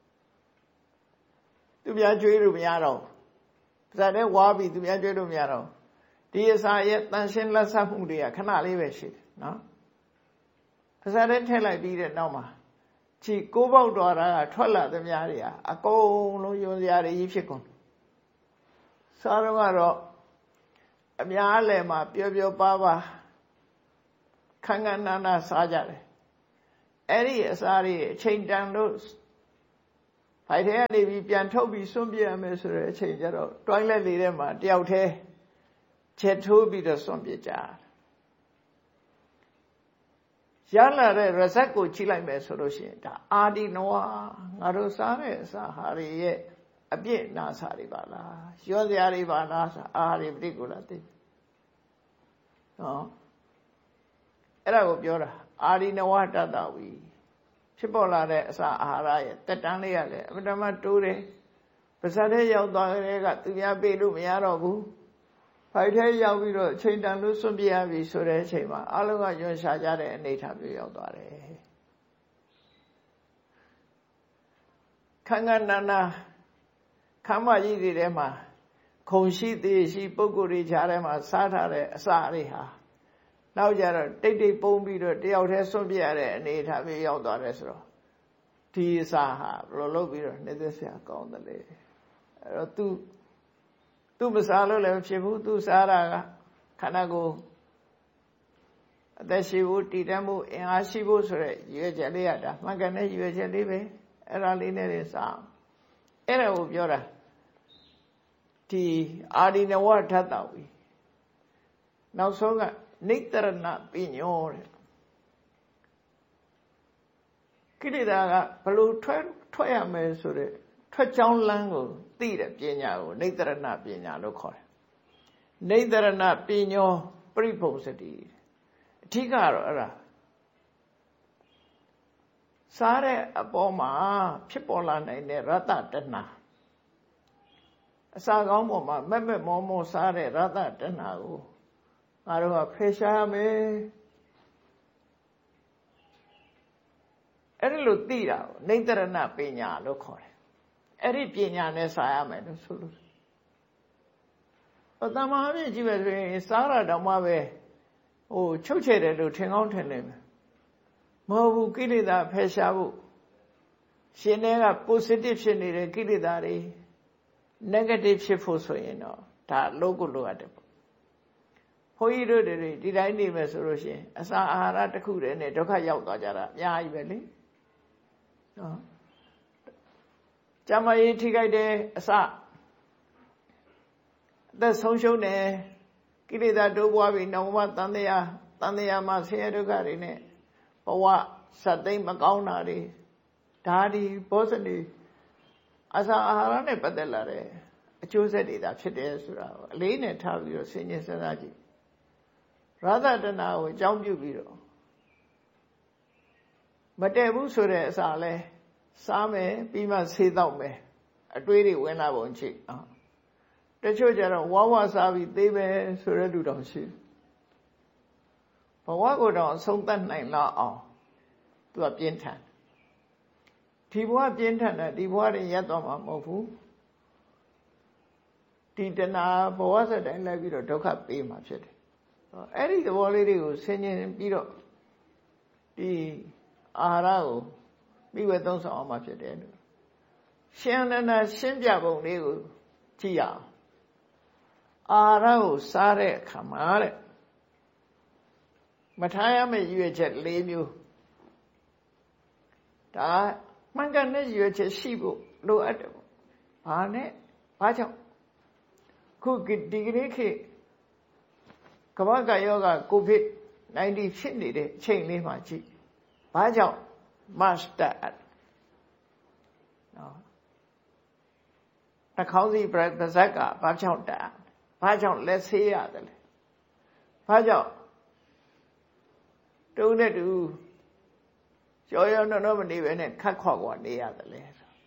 သူများကြွေးလို့မရတော့ပါးစပ်ထဲဝါပြီးသူများကြွေးလို့မရတော့ဒီအစာရဲ့တန်ရှင်းလက်ဆက်မှုတွေကခဏလေးပဲရှိတယ်နော်ပါးစပ်ထဲထည့်လိုက်ပြီးတဲ့နောက်မှာခြေကိုးပေါက်တော်တာကထွက်လာသမျှတွေဟာအကုန်လုံးယွန်စရာတွေကြီးဖြစ်ကုန်စားတော့ကတော့အများအလယ်မှာပျော်ပျော်ပါပါခန်းခန်းနာနာစားကြတယ်အဲ့ဒီအစားတွေအချိန်တန်လို့ဘာဖိုက်ထဲကနေပြီးပြန်ထုတ်ပြီးစွန့်ပြစ်ရမယ်ဆိုတဲ့အချိန်ကျတော့တွိုင်းလက်လေးထဲမှာတယောက်တည်းချက်ထိုးပြီးတော့စွန့်ပြစ်ကြရလာတဲ့ result ကိုကြည့်လိုက်မယ်ဆိုလို့ရှိရင်ဒါအာဒီနဝငါတို့စားတဲ့အစာဟာတွေရဲ့အပြစ်နာစာတွေပါလားရောစရာတွေပါလားဆိုအာဟာရပဋိကူလသိနော်အဲ့ဒါကိုပြောတာအာဒီနဝတတဝီဖြစ်ပေါ်လာတဲ့အစာအာဟာရရဲ့တက်တန်းလေးရလေအမှန်တမ်းတိုးတယ်ပါဇက်ထဲရောက်သွားတဲ့ကသူများပေးလို့မရတော့ဘူးဖိုက်ထဲရောက်ပြီးတော့အချိန်တန်လို့စွန့်ပြရပြီဆိုတဲ့အချိန်မှာအလုံးကညွှန်ရှာကြတဲ့အနေအထားမျိုးရောက်သွားတယ်ခန္ဓာနာနာခမ်းမကြီးတွေထဲမှာခုံရှိသေးရှိပုဂ္ဂိုလ်တွေကြားထဲမှာစားထားတဲ့အစာတွေဟာနောက်ကြတော့တိတ်တိတ်ပုံပြီးတော့တယောက်တည်းစွန့်ပြရတဲ့အနေအထားမျိုးရောက်သွားတယ်ဆိုတော့ဒီအစာဟာဘယ်လိုလုပ်ပြီးတော့နှိမ့်သက်စရာကောင်းတယ်လေအဲ့တော့သူမစားလို့လည်းမဖြစ်ဘူးသူစားတာကခန္ဓာကိုယ်အသက်ရှိဖို့တည်တတ်မှုအင်အားရှိဖို့ဆိုတဲ့ရွေးချက်လေးရတာမှန်ကန်တဲ့ရွေးချက်လေးပဲအဲ့ဒါလေးနဲ့စားအဲ့ဒါကိုပြောတာဒီအာဒီနဝဓာတဝီနောက်ဆုံးကနိတရဏပညောတဲ့ကိလေသာကဘလို့ထွက်ရမယ်ဆိုတဲ့ထွက်ကြောင်းလမ်းကိုသိတဲ့ပညာကိုနိတရဏပညာလို့ခေါ်တယ်နိတရဏပညောပရိဘုံစတိအထီးကတော့အဲ့ဒါစားတဲ့အပေါ်မှာဖြစ်ပေါ်လာနိုင်တဲ့ရတ္တတဏှာအစာကောင်းပေါ်မှာမက်မက်မောမောစားတဲ့ရတ္တတဏှာကိုငါတို့ကဖယ်ရှားမယ်အဲ့ဒါလို့သိတာကိုနိတရဏပညာလို့ခေါ်တယ်အဲ့ဒီပညာနဲ့စားရမယ်လို့ဆိုလို့တမန်အပြည့်ကြည့်ပဲဆိုရင်စားရတော့မှပဲချုပ်ချယ်တယ်လို့ထင်ကောင်းထင်နေမယ်မဟုတ်ဘူးကိလေသာဖယ်ရှားဖို့ရှင်ထဲက positive ဖြစ်နေတဲ့ကိလေသာတွေ negative ဖြစ်ဖို့ဆိုရင်တော့ဒါလို့ကိုလိုရတယ်ပေါ့ဘုန်းကြီးတို့တွေဒီတိုင်းနေမယ်ဆိုလို့ရှိရင်အစာအာဟာရတစ်ခုတည်းနဲ့ဒုက္ခရောက်သွားကြတာအများကြီးပဲလေနော်ကျမကြီးထိခိုက်တယ်အသက်ဆုံးရှုံးတယ်ကိလေသာတိုးပွားပြီးနောက်ဘဝတန်တရားမှာဆင်းရဲဒုက္ခတွေနဲ့ဘဝစက်သိမ်းမကောင်းတာတွေဒါဒီဘောဇနီအစာအာဟာရနဲ့ပတ်သက်လာတဲ့အကျိုးဆက်တွေဒါဖြစ်တယ်ဆိုတာကိုအလေးနဲ့ထားပြီးတော့ဆင်ခြင်စဉ်းစားကြည့်ရသတနာကိုအကြောင်းပြုပြီးတော့မတည့်ဘူးဆိုတဲ့အစာလဲစားမယ်ပြီးမှဆေးတော့မယ်အတွေးတွေဝင်လာပုံချိတချို့ကျတော့ဝါဝစားပြီးသေးပဲဆိုတဲ့လူတောင်ရှိဘဝကိုတော့အဆုံးသတ်နိုင်လောက်အောင်သူကပြင်းထန်ဒီဘဝပြင်းထန်တယ်ဒီဘဝတွေရက်တော့မှာမဟုတ်ဘူးဒီတဏှာဘဝစတိုင်းလိုက်ပြီးတော့ဒုက္ခပေးမှာဖြစ်တယ်အဲ့ဒီသဘောလေးတွေကိုဆင်ခြင်ပြီးတော့ဒီအာဟာရကိုမိဝဲသုံးဆောင်အောင်မှာဖြစ်တယ်လို့ရှင်အနန္ဒရှင်းပြပုံလေးကိုကြည့်ရအောင်အာဟာရကိုစားတဲ့အခါမှာတဲ့မထားရမယ့်ရွေးချက်၄မျိုးဒါမှန်ကန်တဲ့ရွေးချက်ရှိဖို့လိုအပ်တယ်ပေါ့ဘာနဲ့ဘာကြောင့်ခုဒီကနေ့ခေတ်ကမ္ဘာ့ယောဂကိုဗစ် -19 ဖြစ်နေတဲ့အချိန်လေးမှာကြည့်ဘာကြောင့် master နော်နှာခေါင်းစည်းပါးစပ်ကဘာကြောင့်တက်ဘာကြောင့်လက်ဆေးရတယ်လဲဘာကြောင့်တုံးတဲ့တူကြောရောတော့မနေပဲနဲ့ခတ်ခွာခွာနေရတယ်လေ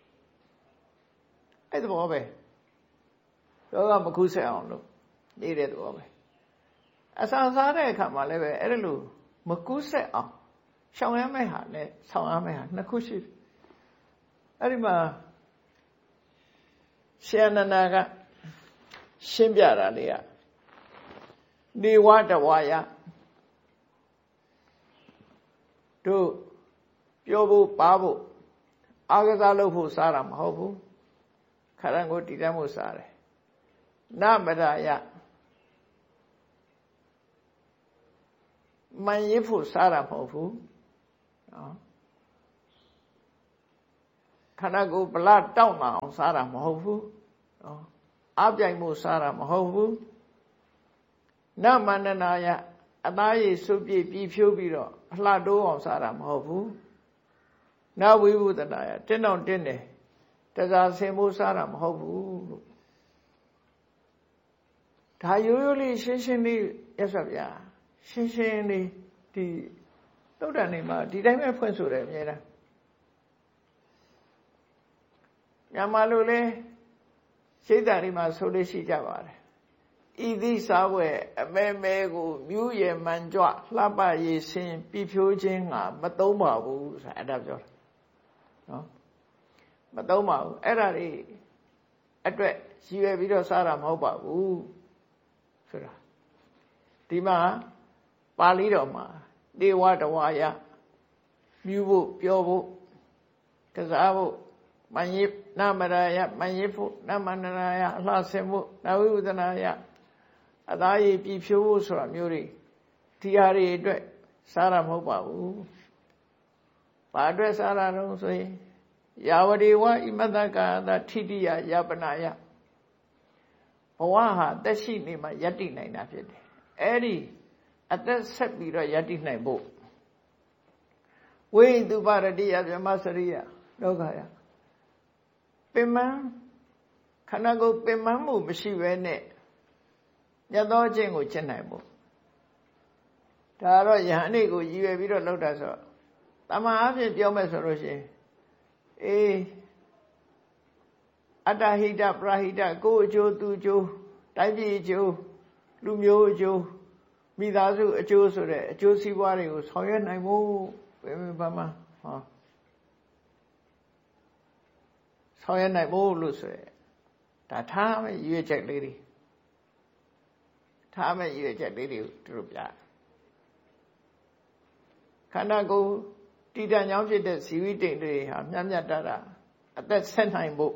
အဲ့ဒါဘောပဲတော့မခုဆက်အောင်လို့နေတဲ့သဘောပဲအစာစားတဲ့အခါမှာလည်းပဲအဲ့ဒါလို့မကူးဆက်အောင်ရှောင်ရမယ့်ဟာနဲ့ဆောင်ရမယ့်ဟာနှစ်ခုရှိတယ်အဲ့ဒီမှာရှင်အနန္ဒာကရှင်းပြတာလေးကနေဝတဝါယတို့ပြောဖို့ပါဖို့အာကစားလုပ်ဖို့စားတာမဟုတ်ဘူးခရံကိုတည်တတ်မှုစားတယ်နမရယမန်ရဖို့စားတာမဟုတ်ဘူးနော်ခန္ဓာကိုယ်ဗလာတောက်လာအောင်စားတာမဟုတ်ဘူးနော်အပြိုင်မှုစားတာမဟုတ်ဘူးနမန္တနာယအသားရည်စုပ်ပြည့်ပြီးဖြိုးပြီးတော့အလှတိုးအောင်စားတာမဟုတ်ဘူးနဝိဝုဒနာယတင်းတော့တင်းတယ်တစားဆင်ဖို့စားတာမဟုတ်ဘူးလို့ဒါရိုးရိုးလေးရှင်းရှင်းလေးရသော်ဗျာရှင်းရှင်းလေးဒီသုဒ္ဓနေမှာဒီတိုင်းပဲဖွင့်ဆိုတယ်အများအားမြန်မာလိုလဲစိတ်ဓာတ်တွေမှာဆိုလို့ရှိကြပါတယ်ဤသည့်စားဝဲအမဲမဲကိုမြူးရယ်မှန်ကြွလှပရည်စင်ပြဖြိုးခြင်းကမသုံးပါဘူးဆိုတာအဲ့ဒါပြောတာနော်မသုံးပါဘူးအဲ့ဒါတွေအတွက်ရည်ရွယ်ပြီးတော့စားတာမဟုတ်ပါဘူးဆိုတာဒီမှာပါဠိတော်မှာဒေဝတဝါယမြူးဖို့ပြောဖို့ကစားဖို့မန်ယိနမရယမန်ယိဖို့နမန္တနာယအလှဆင်ဖို့နဝိဝဒနာယအသားရည်ပြဖြိုးဖို့ဆိုတာမျိုးတွေဒီဟာတွေအတွက်စားတာမဟုတ်ပါဘူး။ဘာအတွက်စားတာတော့ဆိုရင်ယာဝတိဝဣမတကာသထိတိယယပနာယဘဝဟာတက်ရှိနေမှယတ္တိနိုင်တာဖြစ်တယ်။အဲ့ဒီအသက်ဆက်ပြီးတော့ယတ္တိနိုင်ဖို့ဝိတုပရတိယဗြဟ္မစရိယဒုက္ခယပင်မခန္ဓာကိုယ်ပင်မမှုမရှိဘဲနဲ့မြတ်သောအကျင့်ကိုကျင့်နိုင်ဖို့ဒါတော့ယဟန်တွေကိုရည်ရွယ်ပြီးတော့လုပ်တာဆိုတမန်အဖြစ်ပြောမယ်ဆိုလို့ရှိရင်အတ္တဟိတပရဟိတကိုယ်အကျိုးသူအကျိုးတိုင်းပြည်အကျိုးလူမျိုးအကျိုးမိသားစုအကျိုးဆိုတဲ့အကျိုးစီးပွားတွေကိုဆောင်ရွက်နိုင်ဖို့ဘာမှဆောင်ရွက်နိုင်ဖို့လို့ဆိုရယ်ဒါထားမဲ့ရွေးချက်လေးတွေထားမဲ့ရွေးချက်လေးတွေသူတို့ပြခန္ဓာကိုယ်တည်တံ့ကြောင်းဖြစ်တဲ့ဇီဝိတ္တိတွေဟာမြတ်မြတ်တတာအသက်ဆက်နိုင်ဖို့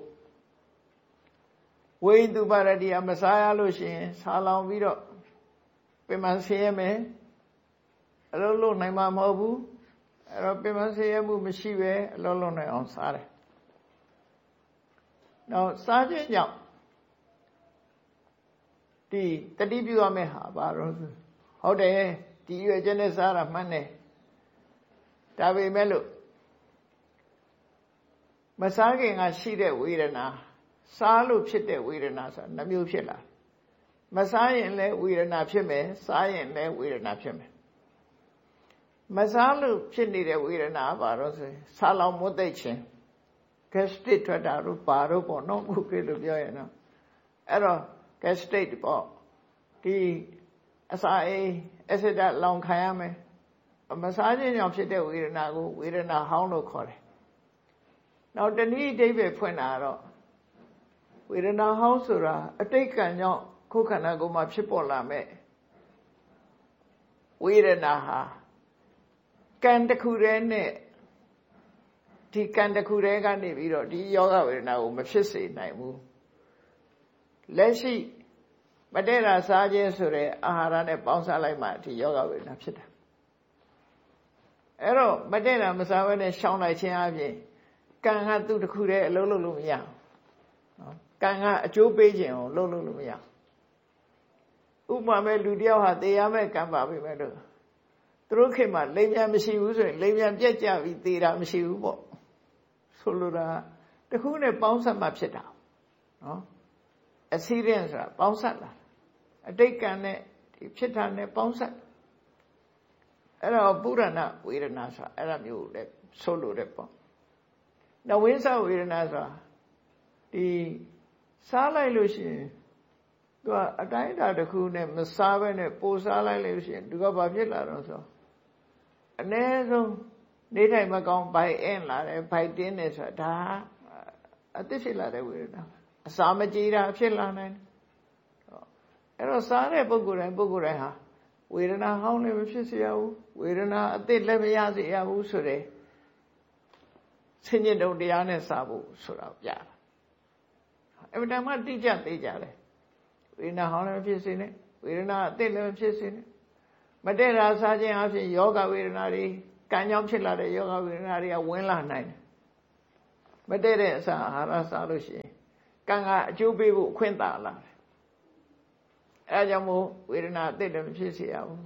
ဝိတုပရတိယမစားရလို့ရှိရင်ဆာလောင်ပြီးတော့ပင်မဆင်းရဲမယ်အလုံးလုံးနိုင်မှာမဟုတ်ဘူးအဲ့တော့ပင်မဆင်းရဲမှုမရှိပဲအလုံးလုံးနိုင်အောင်စားတယ်နောက်စားခြင်းကြောင့်ဒီတတိပြုရမယ့်ဟာဘာလို့ဟုတ်တယ်ဒီရွယ်ချက်နဲ့စားတာမှန်တယ်ဒါပေမဲ့လို့မစားခင်ကရှိတဲ့ဝေဒနာစားလို့ဖြစ်တဲ့ဝေဒနာဆိုတာနှမျိုးဖြစ်လာမစားရင်လည်းဝေဒနာဖြစ်မယ်စားရင်လည်းဝေဒနာဖြစ်မယ်မစားလို့ဖြစ်နေတဲ့ဝေဒနာဘာလို့ဆိုရင်ဆာလောင်မွတ်သိပ်ခြင်း gastric ထွက်တာတို့ဘာတို့ပေါ့နော်ဘုခေလို့ပြောရင်နော်အဲ့တော့ gastric ပေါ့ဒီအစာအိမ် acid လောင်ခံရမယ်မစားခြင်းကြောင့်ဖြစ်တဲ့ဝေဒနာကိုဝေဒနာဟောင်းလို့ခေါ်တယ်နောက်တနည်းအဓိပ္ပာယ်ဖွင့်တာတော့ဝေဒနာဟောင်းဆိုတာအတိတ်ကံကြောင့်ခုခန္ဓာကိုယ်မှာဖြစ်ပေါ်လာမဲ့ဝေဒနာဟာကံတစ်ခုတည်းနဲ့ဒီကံတစ်ခုတည်းကနေပြီးတော့ဒီယောဂဝေဒနာကိုမဖြစ်စေနိုင်ဘူးလက်ရှိမတည့်တာစားခြင်းဆိုတဲ့အာဟာရနဲ့ပေါင်းစားလိုက်မှဒီယောဂဝေဒနာဖြစ်တာအဲ့တော့မတည့်တာမစားဘဲနဲ့ရှောင်လိုက်ခြင်းအပြင်ကံကသူ့တစ်ခုတည်းအလုံးလုံးလို့မရဘူးနော်ကံကအကျိုးပေးခြင်းကိုလုံးလုံးလို့မရဥပမာမဲ့လူတယောက်ဟာသေရမဲ့ကံပါပဲမဲ့လို့သူတို့ခေတ်မှာလိမ်ပြန်မရှိဘူးဆိုရင်လိမ်ပြန်ပြက်ကြပြီးသေတာမရှိဘူးပေါ့ဆိုလိုတာတခုနဲ့ပေါင်းဆက်မှဖြစ်တာနော်accident ဆိုတာပေါင်းဆက်လာအတိတ်ကံနဲ့ဒီဖြစ်တာနဲ့ပေါင်းဆက်အဲ့တော့ပုရဏဝေဒနာဆိုတာအဲ့ဒါမျိုးလည်းဆိုလိုတယ်ပေါ့နဝိသဝေဒနာဆိုတာဒီစားလိုက်လို့ရှိရင်သူကအတိုင်းအတာတစ်ခုနဲ့မစားဘဲနဲ့ပိုစားလိုက်လို့ရှိရင်သူကဘာဖြစ်လာတော့ဆိုအ ਨੇ ဆုံးနေထိုင်မကောင်းဘိုက်အင်းလာတယ်ဘိုက်တင်းတယ်ဆိုတာဒါအသစ်ဖြစ်လာတဲ့ဝေဒနာအစာမကြေတာဖြစ်လာနိုင်တယ်အဲ့တော့စားတဲ့ပုဂ္ဂိုလ်တိုင်းဟာဝေဒနာဟောင်းလည်းမဖြစ်စေရဘူးဝေဒနာအသစ်လည်းမရစေရဘူးဆိုတဲ့ဆင်ញင်တုံတရားနဲ့စားဖို့ဆိုတာပြတာအဲ့ဒါမှတိကျသေးကြတယ်ဝေဒနာဟောင်းလည်းမဖြစ်စေနဲ့ဝေဒနာအသစ်လည်းမဖြစ်စေနဲ့မတည့်တာစားခြင်းအပြင်ယောဂဝေဒနာတွေကံကြောင့်ဖြစ်လာတဲ့ယောဂဝေဒနာတွေကဝင်လာနိုင်တယ်မတည့်တဲ့အစာအာဟာရစားလို့ရှိရင်ကံကအကျိုးပေးဖို့အခွင့်သာလာတယ်အဲဒါကြောင့်မို့ဝေဒနာအသိလည်းမဖြစ်စေရဘူး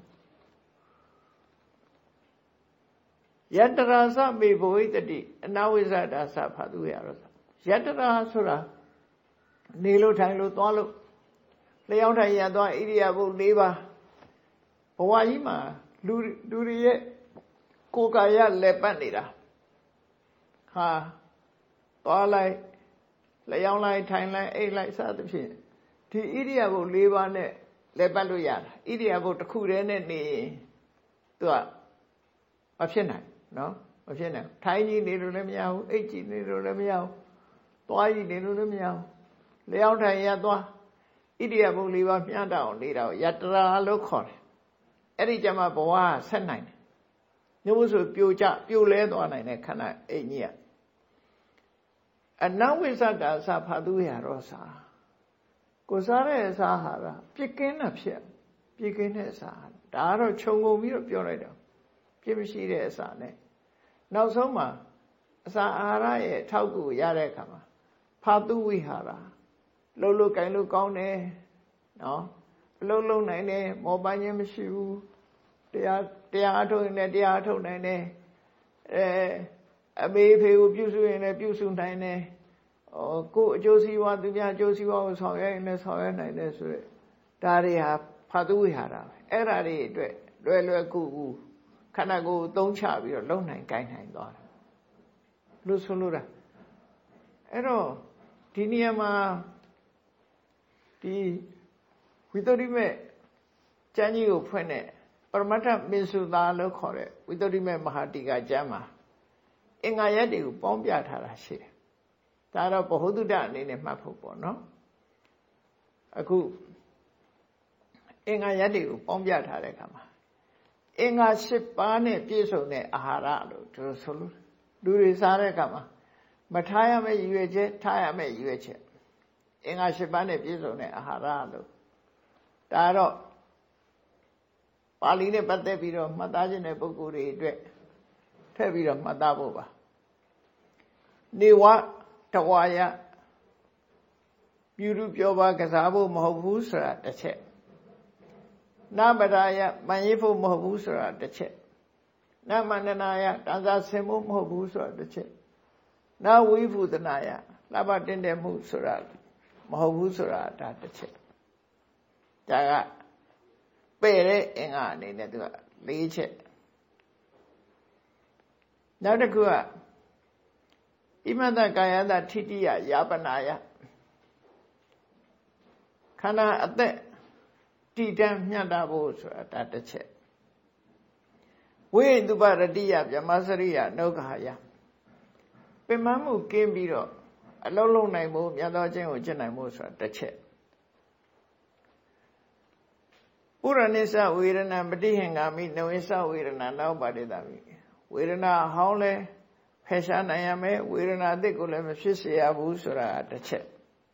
ယတရာသမေဘဝိတတိအနာဝိဇ္ဇတာသဖာသူရတော့ယတရာဆိုတာနေလို့ထိုင်လို့သွားလို့လျှောင်းထိုင်ရသွားဣရိယာပုတ်၄ပါးဘဝကြီးမှာလူတွေရဲ့ကိုယ်ကာယလက်ပတ်နေတာဟာသွားလိုက်လျှောင်းလိုက်ထိုင်လိုက်အိပ်လိုက်စသဖြင့်ဒီဣရိယာပုတ်၄ပါးနဲ့လက်ပတ်လို့ရတာဣရိယာပုတ်တစ်ခုတည်းနဲ့နေရင်သူကမဖြစ်နိုင်နော်မဖြစ်နိုင်ထိုင်ကြည့်နေလို့လည်းမရဘူးအိပ်ကြည့်နေလို့လည်းမရဘူးသွားကြည့်နေလို့လည်းမရဘူးလျှောင်းထိုင်ရသွားဣရိယာပုတ်၄ပါးမျှတအောင်နေတာကိုယတရာလို့ခေါ်တယ်အဲ့ဒီကြမှာဘဝဆက်နိုင်တယ်မျိုးဆိုပြိုလဲသွားနိုင်တဲ့ခန္ဓာအိမ်ကြီးကအနဝိဇ္ဇတာသဖာသူရရောစာကိုစားတဲ့အစာဟာကပြစ်ကင်းတာဖြစ်ပြစ်ကင်းတဲ့အစာဒါကတော့ခြုံငုံပြီးတော့ပြောလိုက်တော့ပြစ်မရှိတဲ့အစာနဲ့နောက်ဆုံးမှာအစာအာဟာရရဲ့ထောက်ကူရတဲ့အခါမှာဖာသူဝိဟာရလှုပ်ကိုင်လို့ကောင်းတယ်နော်အလုံးနိုင်တယ်မောပန်းခြင်းမရှိဘူးတရားအထုတ်ရင်လည်းတရားအထုတ်နိုင်တယ်အမေဖေကိုပြုစုရင်လည်းပြုစုနိုင်တယ်ကိုယ်အကျိုးစီးပွားသူများအကျိုးစီးပွားကိုဆောင်ရွက်ရင်လည်းဆောင်ရွက်နိုင်တယ်ဆိုရက်ဒါတွေဟာဖာသူဝိဟာရပဲအဲ့ဒါတွေအတွက်လွယ်ကူခန္ဓာကိုယ်သုံးချပြီးတော့လုံနိုင်ကိုင်းနိုင်သွားတယ်လို့ဆိုလိုတာအဲ့တော့ဒီနေရာမှာဒီဝိတ္တိမေကျမ်းကြီးကိုဖွင့်တဲ့ပရမတ္ထမေစုသာလို့ခေါ်တဲ့ဝိတ္တိမေမဟာတိကကျမ်းမှာအင်္ဂါရက်တွေကိုပေါင်းပြထားတာရှိတယ်ဒါတော့ဘဟုတုတ္တအနေနဲ့မှတ်ဖို့ပေါ့နော်အခုအင်္ဂါရက်တွေကိုပေါင်းပြထားတဲ့အခါမှာအင်္ဂါ၈ပါးနဲ့ပြည့်စုံတဲ့အာဟာရလို့သူတို့ဆိုလို့လူတွေစားတဲ့အခါမှာမထားရမယ့်ရည်ရွယ်ချက်ထားရမယ့်ရည်ရွယ်ချက်အင်္ဂါ၈ပါးနဲ့ပြည့်စုံတဲ့အာဟာရလို့ဒါတော့ပါဠိနဲ့ပတ်သက်ပြီးတော့မှတ်သားခြင်းတဲ့ပုဂ္ဂိုလ်တွေအတွက်ထည့်ပြီးတော့မှတ်သားဖို့ပါနေဝတဝါယပြုလူပြောပါကစားဖို့မဟုတ်ဘူးဆိုတာတစ်ချက်နမရာယမန်ရိဖို့မဟုတ်ဘူးဆိုတာတစ်ချက်နမန္တနာယတန်စာဆင်ဖို့မဟုတ်ဘူးဆိုတာတစ်ချက်နဝိဖုဒနာယလှပတင်တယ်မှုဆိုတာမဟုတ်ဘူးဆိုတာဒါတစ်ချက်ဒါကပဲ့တဲ့အင်္ဂါအနေနဲ့သူက၄ချက်နောက်တစ်ခုကဣမတကာယတထိတိယယာပနာယခန္ဓာအသက်တည်တံ့မြတ်တာဖို့ဆိုတာဒါတစ်ချက်ဝိတုပရတိယဗြဟ္မစရိယနုခာယပင်မမှုကင်းပြီးတော့အလုံးလုံးနိုင်ဖို့မြတ်သောခြင်းကိုကျင့်နိုင်ဖို့ဆိုတာတစ်ချက်ပုရဏိစ္စဝေဒနာပฏิဟင်္ဂာမိနဝိစ္စဝေဒနာနောက်ပါတိတာမိဝေဒနာဟောင်းလဲဖယ်ရှားနိုင်ရမယ်ဝေဒနာအသစ်ကိုလည်းမဖြစ်စေရဘူးဆိုတာတစ်ချက်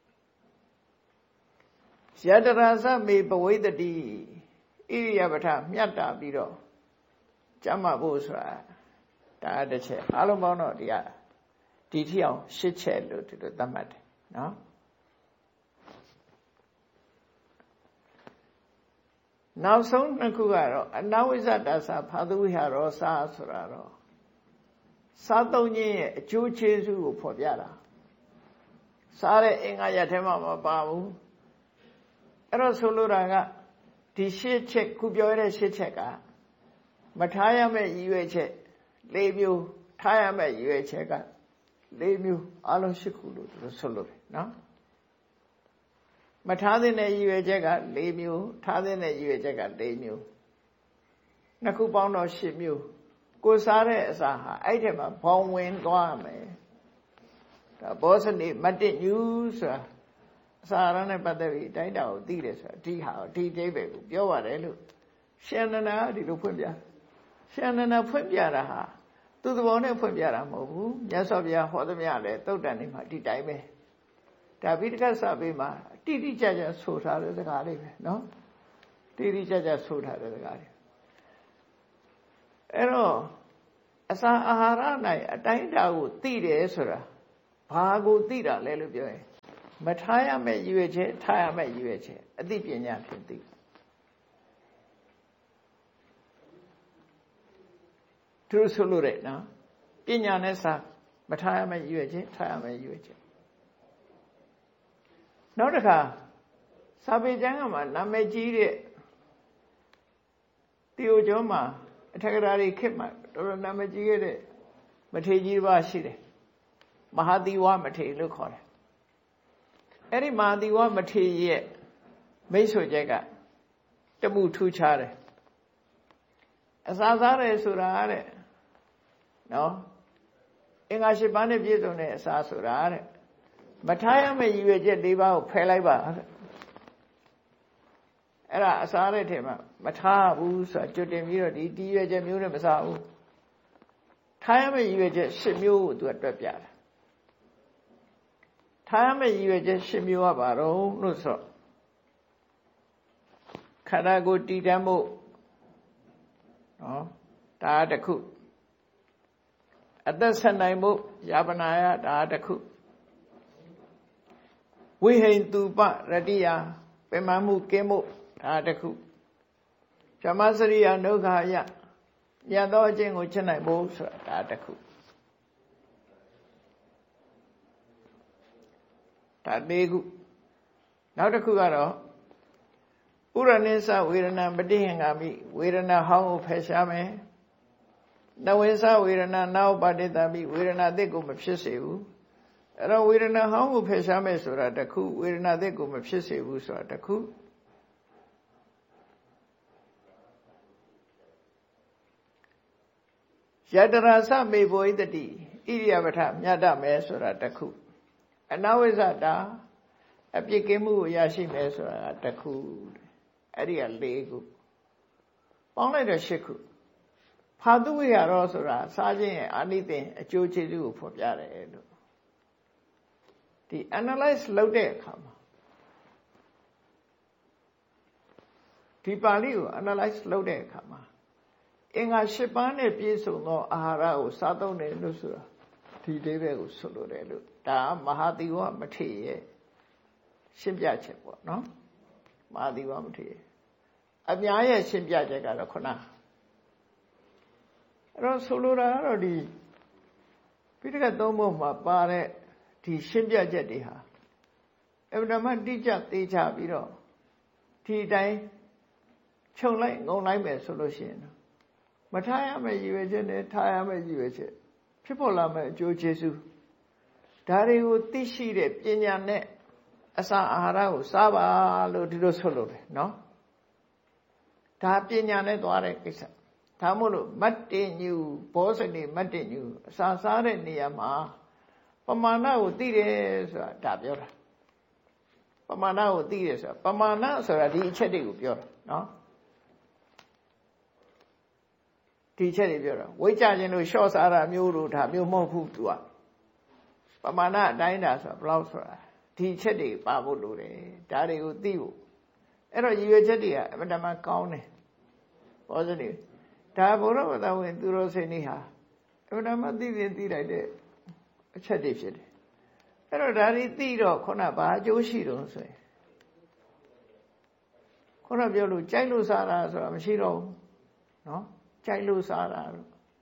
ယတရာသမေဘဝိတတိဣရိယပဋ္ဌမြတ်တာပြီးတော့ကျမ်းမာဖို့ဆိုတာဒါတစ်ချက်အားလုံးပေါင်းတော့ဒီထီအောင်၈ချက်လို့ဒီလိုသတ်မှတ်တယ်နော်နောက်ဆုံးနှစ်ခုကတော့အနဝိဇ္ဇတာသဖာသူဝိဟာရောစာဆိုတာတော့စားသုံးခြင်းရဲ့အကျိုးကျေးဇူးကိုဖော်ပြတာစားတဲ့အင်္ဂါရက်ထဲမှာမပါဘူးအဲ့တော့ဆိုလိုတာကဒီ၈ချက်ခုပြောရတဲ့၈ချက်ကမထားရမယ့်ရည်ရွယ်ချက်၄မျိုးထားရမယ့်ရည်ရွယ်ချက်က၄မျိုးအလုံး၈ခုလို့သူဆိုလိုတယ်နော်မထားတဲ့ရည်ရွယ်ချက်က၄မျိုးထားတဲ့ရည်ရွယ်ချက်က၄မျိုးနှစ်ခုပေါင်းတော့၈မျိုးကိုစားတဲ့အစာဟာအဲ့ထဲမှာဘောင်ဝင်သွားမယ်ဒါဘောဇနိမတ္တညူဆိုတာအစာရနဲ့ပတ်သက်ပြီးအတိုင်းတာကိုသိတယ်ဆိုတာဒီအဓိပ္ပာယ်ကိုပြောပါတယ်လို့ရှင်နန္ဒာဒီလိုဖွင့်ပြရှင်နန္ဒာဖွင့်ပြတာဟာသူ့သဘောနဲ့ဖွင့်ပြတာမဟုတ်ဘူးမြတ်စွာဘုရားဟောသမျှလဲသုတ်တန်နေမှာဒီတိုင်းပဲဒါပိဋကစာပေမှာတိတိကျကျဆိုထားတဲ့စကားလေးပဲနော်တိတိကျကျဆိုထားတဲ့စကားလေးအဲ့တော့အစာအာဟာရ၌အတိုင်းတာကိုသိတယ်ဆိုတာဘာကိုသိတာလဲလို့ပြောရင်မထားရမယ့်ရည်ရွယ်ချက်ထားရမယ့်ရည်ရွယ်ချက်အသိပညာဖြင့်သိသူဆိုလို့ရနော်ပညာနဲ့စာမထားရမယ့်ရည်ရွယ်ချက်ထားရမယ့်ရည်ရွယ်ချက်နောက်တစ်ခါစာပေကျမ်းကမှာနာမည်ကြီးတဲ့တီယိုကျော်မှာအထက်ကရာတွေခေတ်မှာတော်တော်နာမည်ကြီးခဲ့တဲ့မထေရကြီးတစ်ပါးရှိတယ်မဟာသီဝမထေရလို့ခေါ်တယ်အဲ့ဒီမဟာသီဝမထေရရဲ့မိတ်ဆွေချက်ကတမှုထူးခြားတယ်အစာစားတယ်ဆိုတာတဲ့နော်အင်္ဂါ၈ပါးနဲ့ပြည့်စုံတဲ့အစာဆိုတာတဲ့မထားရမယ့်ရည်ရွယ်ချက်၄ပါးကိုဖယ်လိုက်ပါတဲ့အဲ့ဒါအစားတဲ့ထဲမှာမထားဘူးဆိုတာကြွတင်ပြီးတော့ဒီရွယ်ချက်မျိုးနဲ့မစားဘူးထားရမယ့်ရွယ်ချက်၈မျိုးကိုသူကတွက်ပြတယ်ထားရမယ့်ရွယ်ချက်၈မျိုးကဘာတော့လို့ဆိုတော့ခန္ဓာကိုယ်တည်တံ့ဖို့နော်ဒါတစ်ခုအသက်ဆက်နိုင်ဖို့ယာပနာယဒါတစ်ခုဝိဟိန်တုပရတိယပင်မမှုကင်းဖို့ဒါတစ်ခုဇမစရိယဒုက္ခယမြတ်သောအကျင့်ကိုချစ်နိုင်ဖို့ဆိုတာဒါတစ်ခုဒါ၄ခုနောက်တစ်ခုကတော့ဥရနိစ္စဝေဒနာပฏิဟင်္ဂာမိဝေဒနာဟောင်းကိုဖယ်ရှားမယ်နဝိသဝေဒနာနောက်ပါတိတမိဝေဒနာအသစ်ကိုမဖြစ်စေဘူးအဲ့တော့ဝေဒနာဟောင်းကိုဖယ်ရှားမယ်ဆိုတာတစ်ခုဝေဒနာအသစ်ကိုမဖြစ်စေဘူးဆိုတာတစ်ခုယတရာသမေဘောဣတတိဣရိယပထမြတ်တမယ်ဆိုတာတစ်ခုအနဝိဇ္ဇတာအပြစ်ကင်းမှုကိုရရှိမယ်ဆိုတာတစ်ခုအဲ့ဒီက၄ခုပေါင်းလိုက်တော့၈ခုဖာတုဝိဟာရောဆိုတာစားခြင်းရဲ့အာနိသင်အကျိုးကျေးဇူးကိုဖော်ပြတယ်လို့ဒီ analyze လုပ်တဲ့အခါမှာဒီပါဠိကို analyze လုပ်တဲ့အခါမှာအင်္ဂါ၈ပါးနဲ့ပြည့်စုံသောအာဟာရကိုစားသုံးတယ်လို့ဆိုတာဒီအဓိပ္ပာယ်ကိုဆိုလိုတယ်လို့ဒါမဟာသီဝမထေရရဲ့ရှင်းပြချက်ပေါ့နော်မဟာသီဝမထေရအများရဲ့ရှင်းပြချက်ကတော့ခုနအဲ့တော့ဆိုလိုတာကတော့ဒီပိဋကတ်သုံးပုံမှာပါတဲ့ဒီရှင်းပြချက်တွေဟာအဗ္ဗဓမ္မတိကျသေးချပြီးတော့ဒီအတိုင်းခြုံလိုက်ငုံလိုက်မယ်ဆိုလို့ရှိရင်မထားရမယ့်ရည်ရွယ်ချက်နဲ့ထားရမယ့်ရည်ရွယ်ချက်ဖြစ်ပေါ်လာမယ့်အကျိုးကျေးဇူးဒါတွေကိုသိရှိတဲ့ပညာနဲ့အစာအာဟာရကိုစားပါလို့ဒီလိုဆိုလို့တယ်နော်ဒါပညာနဲ့သွားတဲ့ကိစ္စဒါမို့လို့မတ္တညူဘောဇနိမတ္တညူအစာစားတဲ့နေရာမှာပမာဏကိုသိတယ်ဆိုတာဒါပြောတာပမာဏကိုသိတယ်ဆိုတာပမာဏဆိုတာဒီအချက်တွေကိုပြောတာနော်ဒီချက်တွေပြောတာဝိကြခြင်းလို့ရှော့စားတာမျိုးတို့ဒါမျိုးမဟုတ်ဘူးသူကပမာဏအတိုင်းတာဆိုတာဘယ်လောက်ဆိုတာဒီချက်တွေပါဖို့လိုတယ်ဒါတွေကိုသိဖို့အဲ့တော့ရည်ရွယ်ချက်တွေကအမှန်တမ်းကောင်းတယ်ဘောဇနိဒါဘုရားဝတ္တဝင်သူတော်စင်တွေဟာအမှန်တမ်းသိလိုက်တဲ့အချက်တွေဖြစ်တယ်အဲ့တော့ဒါတွေသိတော့ခုနဘာအကျိုးရှိတော့ဆိုရင်ခုနပြောလို့ကြိုက်လို့စားတာဆိုတာမရှိတော့ဘူးနော်ကြိုက်လို့စားတာ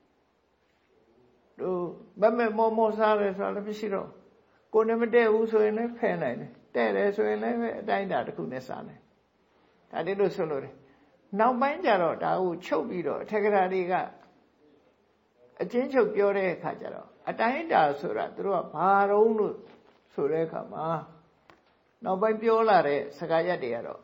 တို့မမဲ့မောစားတယ်ဆိုတာလည်းမရှိတော့ကိုယ်နဲ့မတည့်ဘူးဆိုရင်လည်းဖယ်နိုင်တယ်တဲ့တယ်ဆိုရင်လည်းအတိုင်းတာတစ်ခုနဲ့စားနိုင်ဒါတည်းလို့ဆိုလို့တယ်နောက်ပိုင်းကျတော့ဒါကိုချုပ်ပြီးတော့အထက်ကရာတွေကအချင်းချုပ်ပြောတဲ့အခါကျတော့အတိုင်းတာဆိုတာသူတို့ကဘာတုံးလို့ဆိုတဲ့အခါမှာနောက်ပိုင်းပြောလာတဲ့စကားရပ်တွေကတော့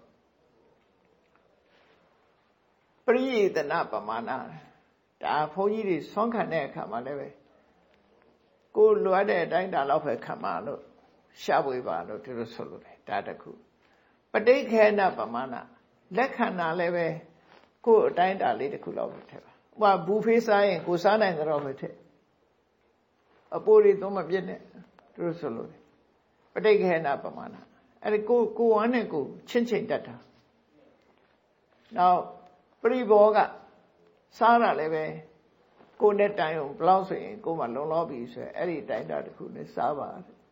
ပရိယေတနာပမာဏဒါဘုန်းကြီးတွေဆွမ်းခံတဲ့အခါမှာလည်းပဲကိုယ်လိုအပ်တဲ့အတိုင်းတာလောက်ပဲခံပါလို့ရှာဖွေပါလို့ဒီလိုဆိုလို့တယ်ဒါတခုပဋိခေနပမာဏလက်ခံတာလည်းပဲကိုယ်အတိုင်းတာလေးတခုလောက်ပဲထည့်ပါဥပမာဘူဖေးစားရင်ကိုစားနိုင်တော့ပဲထည့်အပိုးတွေသုံးမပြည့်နဲ့ဒီလိုဆိုလို့တယ်ပဋိခေနပမာဏအဲ့ဒီကိုဝမ်းနဲ့ကိုချင်းချင်းတတ်တာနောက်ပရိဘောကစားတာလည်းပဲကိုယ်နဲ့တိုင်အောင်ဘလောက်ဆိုရင်ကိုယ်မှလုံလောက်ပြီဆိုရင်အဲ့ဒီတိုင်တာတစ်ခုနဲ့စားပါတယ်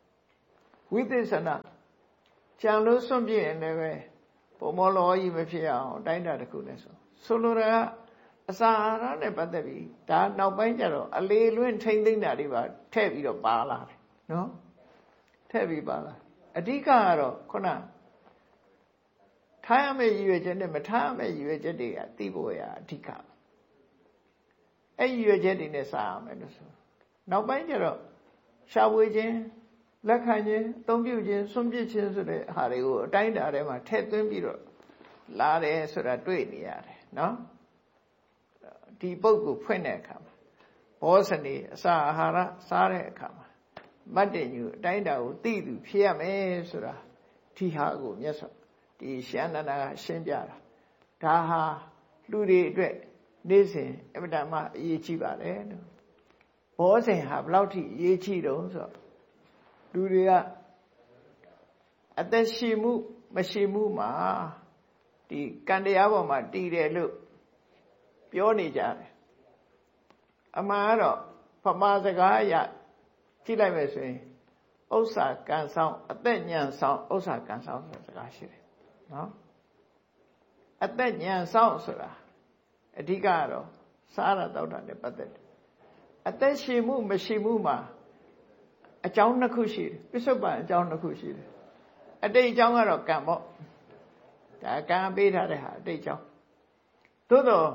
ဝိသေသနာကြံလို့စွန့်ပြစ်ရင်လည်းပဲပုံမောလောကြီးမဖြစ်အောင်တိုင်းတာတစ်ခုနဲ့ဆိုလိုတာကအစာအာဟာရနဲ့ပတ်သက်ပြီးဒါနောက်ပိုင်းကျတော့အလေလွင့်ထိမ့်သိမ့်တာတွေပါထည့်ပြီးတော့ပါလာတယ်နော်ထည့်ပြီးပါလာအဓိကကတော့ခုနထားရမယ့်ရည်ရွယ်ချက်နဲ့မထားရမယ့်ရည်ရွယ်ချက်တွေကသိဖို့ရအဓိကအဲ့ရည်ရွယ်ချက်တွေနဲ့စားရမယ်လို့ဆိုနောက်ပိုင်းကျတော့ရှာဖွေခြင်းလက်ခံခြင်းအသုံးပြုခြင်းစွန့်ပစ်ခြင်းဆိုတဲ့ဟာတွေကိုအတိုင်းအတာထဲမှာထည့်သွင်းပြီးတော့လာတယ်ဆိုတာတွေ့နေရတယ်နော်ဒီပုဂ္ဂိုလ်ဖွင့်တဲ့အခါမှာဘောဇနေအစာအာဟာရစားတဲ့အခါမှာမတ်တင်ညူအတိုင်းအတာကိုသိသူဖြစ်ရမယ်ဆိုတာဒီဟာကိုမြတ်စွာဒီရှန္ဒနာကရှင်းပြတာဒါဟာလူတွေအတွက်နေ့စဉ်အမှန်တမ်းအရေးကြီးပါတယ်လို့ဘောဇင်ဟာဘယ်လောက်ထိအရေးကြီးတုံးဆိုတော့လူတွေကအသက်ရှိမှုမရှိမှုမှာဒီကံတရားပေါ်မှာတည်တယ်လို့ပြောနေကြတယ်အမှန်ကတော့ဗမာစကားအရကြည့်လိုက်မယ်ဆိုရင်ဥစ္စာကံဆောင်အသက်ဉာဏ်ဆောင်ဥစ္စာကံဆောင်ဆိုတဲ့စကားရှိတယ်နော်အသက်ဉာဏ်ဆောင်ဆိုတာအဓိကကတော့စားရတောက်တာနဲ့ပတ်သက်တယ်အသက်ရှိမှုမရှိမှုမှာအကြောင်းနှစ်ခုရှိတယ်ပစ္စုပန်အကြောင်းနှစ်ခုရှိတယ်အတိတ်အကြောင်းကတော့ကံပေါ့ဒါကံပေးထားတဲ့ဟာအတိတ်အကြောင်းသို့တော့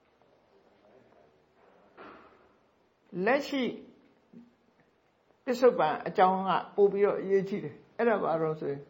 လက်ရှိပစ္စုပန်အကြောင်းကပို့ပြီးတော့အရေးကြီးတယ်အဲ့ဒါဘာလို့ဆိုရင်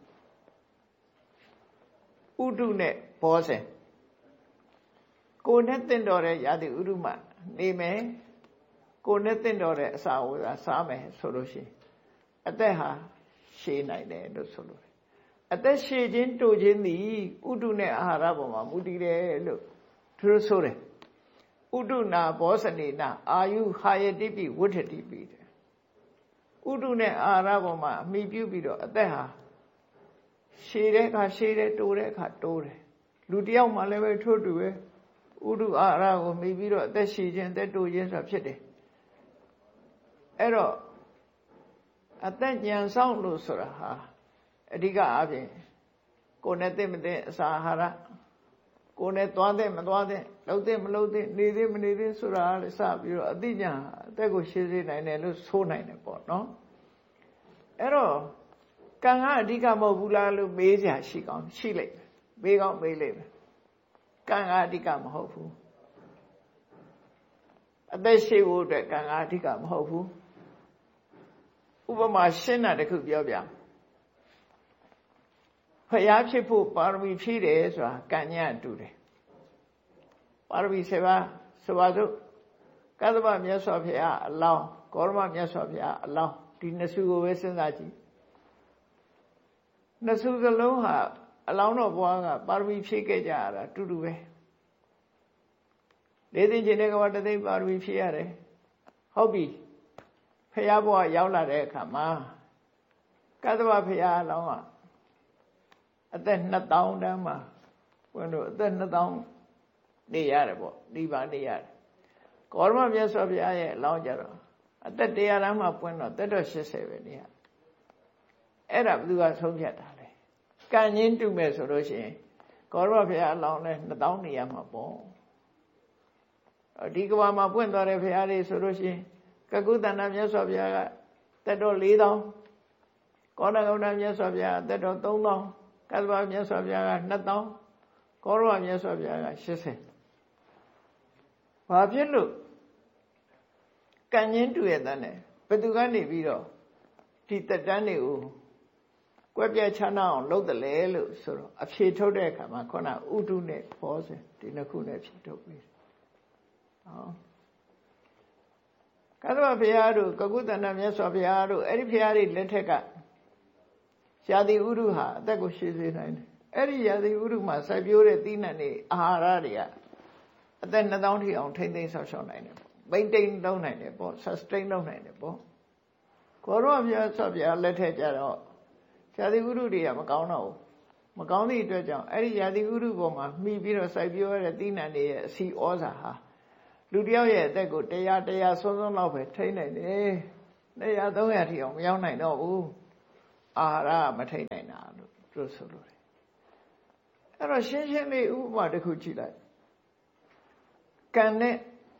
ဥဒုနဲ့ဘောဇင်ကိုယ်နဲ့တင့်တော်တဲ့ရာသီဥတုမှာနေမယ်ကိုယ်နဲ့တင့်တော်တဲ့အစာဝါစားမယ်ဆိုလို့ရှိရင်အသက်ဟာရှည်နိုင်တယ်လို့ဆိုလို့အသက်ရှည်ခြင်းတိုခြင်းသည်ဥဒုနဲ့အာဟာရပေါ်မှာမူတည်တယ်လို့သူတို့ဆိုတယ်ဥဒုနာဘောဇနေနာအာယုဟာယတိပိဝဋ္ဌတိပိတဲ့ဥဒုနဲ့အာဟာရပေါ်မှာအမိပြုပြီးတော့အသက်ဟာရှည်တဲ့အခါရှည်တယ်တိုတဲ့အခါတိုးတယ်လူတယောက်မှလည်းပဲထို့တူပဲဥဒုအာဟာရကိုမိပြီးတော့အသက်ရှည်ခြင်းအသက်တိုးခြင်းဆိုတာဖြစ်တယ်အဲ့တော့အသက်ဉာဏ်ဆောင်လို့ဆိုတာဟာအဓိကအပြင်ကိုယ်နဲ့သိမသိအစာအာဟာရကိုယ်နဲ့သွားတဲ့မသွားတဲ့လှုပ်တဲ့မလှုပ်တဲ့နေသေးမနေသေးဆိုတာလည်းစပြီးတော့အသိဉာဏ်အသက်ကိုရှင်းစေနိုင်တယ်လို့ဆိုနိုင်တယ်ပေါ့နော်အဲ့တော့ကံကအဓိကမဟုတ်ဘူးလားလို့မေးကြရှိကောင်းရှိလိမ့်မယ်မေးကောင်းမေးလိမ့်မယ်ကံကအဓိကမဟုတ်ဘူးအသက်ရှိဖို့အတွက်ကံကအဓိကမဟုတ်ဘူးဥပမာရှင်းတာတခုပြောပြဖျားဖြစ်ဖို့ပါရမီဖြည့်တယ်ဆိုတာကံညာတူတယ်ပါရမီ7ပါးဆိုပါစို့ကသဗ္ဗမြတ်စွာဘုရားအလောင်းဂေါရမမြတ်စွာဘုရားအလောင်းဒီနှစ်စုကိုပဲစဉ်းစားကြည့်နှစ်စုစလုံးဟာအလောင်းတော်ဘွားကပါရမီဖြည့်ခဲ့ကြရတာတူတူပဲလေးသိန်းကျင်တဲ့ကဘာတသိန်းပါရမီဖြည့်ရတယ်ဟုတ်ပြီဖျားဘွားရောက်လာတဲ့အခါမှာကသဗ္ဗဘုရားအလောင်းကအသက်2000တန်းမှာဘုန်းတို့အသက်2000နေရတယ်ပေါ့ဒီပါနေရတယ်ဂေါရမမြတ်စွာဘုရားရဲ့အလောင်းကြတော့အသက်100တန်းမှာပွင့်တော့တက်တော့80ပဲနေရအဲ့ဒါဘယ်သူကဆုံးဖြတ်တာလဲကံချင်းတူမဲ့ဆိုလို့ရှိရင်ဂေါရမဘုရားအလောင်းနဲ့2000နေရမှာပေါ့ဒီကဘာမှာပွင့်သွားတဲ့ဘုရားလေးဆိုလို့ရှိရင်ကကုသန္တမြတ်စွာဘုရားကတက်တော့4000ကောဏဂုဏမြတ်စွာဘုရားတက်တော့3000ကသဗ္ဗမြတ်စွာဘုရားက2000ကောရဝမြတ်စွာဘုရားက80ဘာဖြစ်လို့ကံချင်းတူရဲ့တန်းနဲ့ဘယ်သူကနေပြီးတော့ဒီတက်တန်းတွေကိုကွက်ပြက်ချမ်းသာအောင်လုပ်တယ်လေလို့ဆိုတော့အဖြေထုတ်တဲ့အခါမှာခုနဥဒုနဲ့ဘောဇင်ဒီနှစ်ခုနဲ့ဖြေထုတ်ပြီးဟောကသဗ္ဗဘုရားတို့ကကုသန္တမြတ်စွာဘုရားတို့အဲ့ဒီဘုရားတွေလက်ထက်ကရာသီဥတုဟာအသက်ကိုရှည်စေနိုင်တယ်အဲ့ဒီရာသီဥတုမှာစိုက်ပျိုးတဲ့သီးနှံတွေအာဟာရတွေကအသက်2000ထိအောင်ထိမ့်သိမ်းဆောက်ရှောက်နိုင်တယ်ပေါ့ maintain လုပ်နိုင်တယ်ပေါ့ sustain လုပ်နိုင်တယ်ပေါ့ကိုရောဘုရားဆော့ပြလက်ထက်ကြတော့ရာသီဥတုတွေကမကောင်းတော့ဘူးမကောင်းသည့်အတွက်ကြောင့်အဲ့ဒီရာသီဥတုပေါ်မှာမှီပြီးတော့စိုက်ပျိုးရတဲ့သီးနှံတွေရဲ့အစီဩဇာဟာလူတယောက်ရဲ့အသက်ကို100စွန်းစွန်းလောက်ပဲထိန်းနိုင်တယ်200 300ထိအောင်မရောက်နိုင်တော့ဘူးအာဟာရမထိတ်နိုင်တာလို့သူဆိုလို့အဲ့တော့ရှင်းရှင်းလေးဥပမာတစ်ခုကြည့်လိုက်ကံနဲ့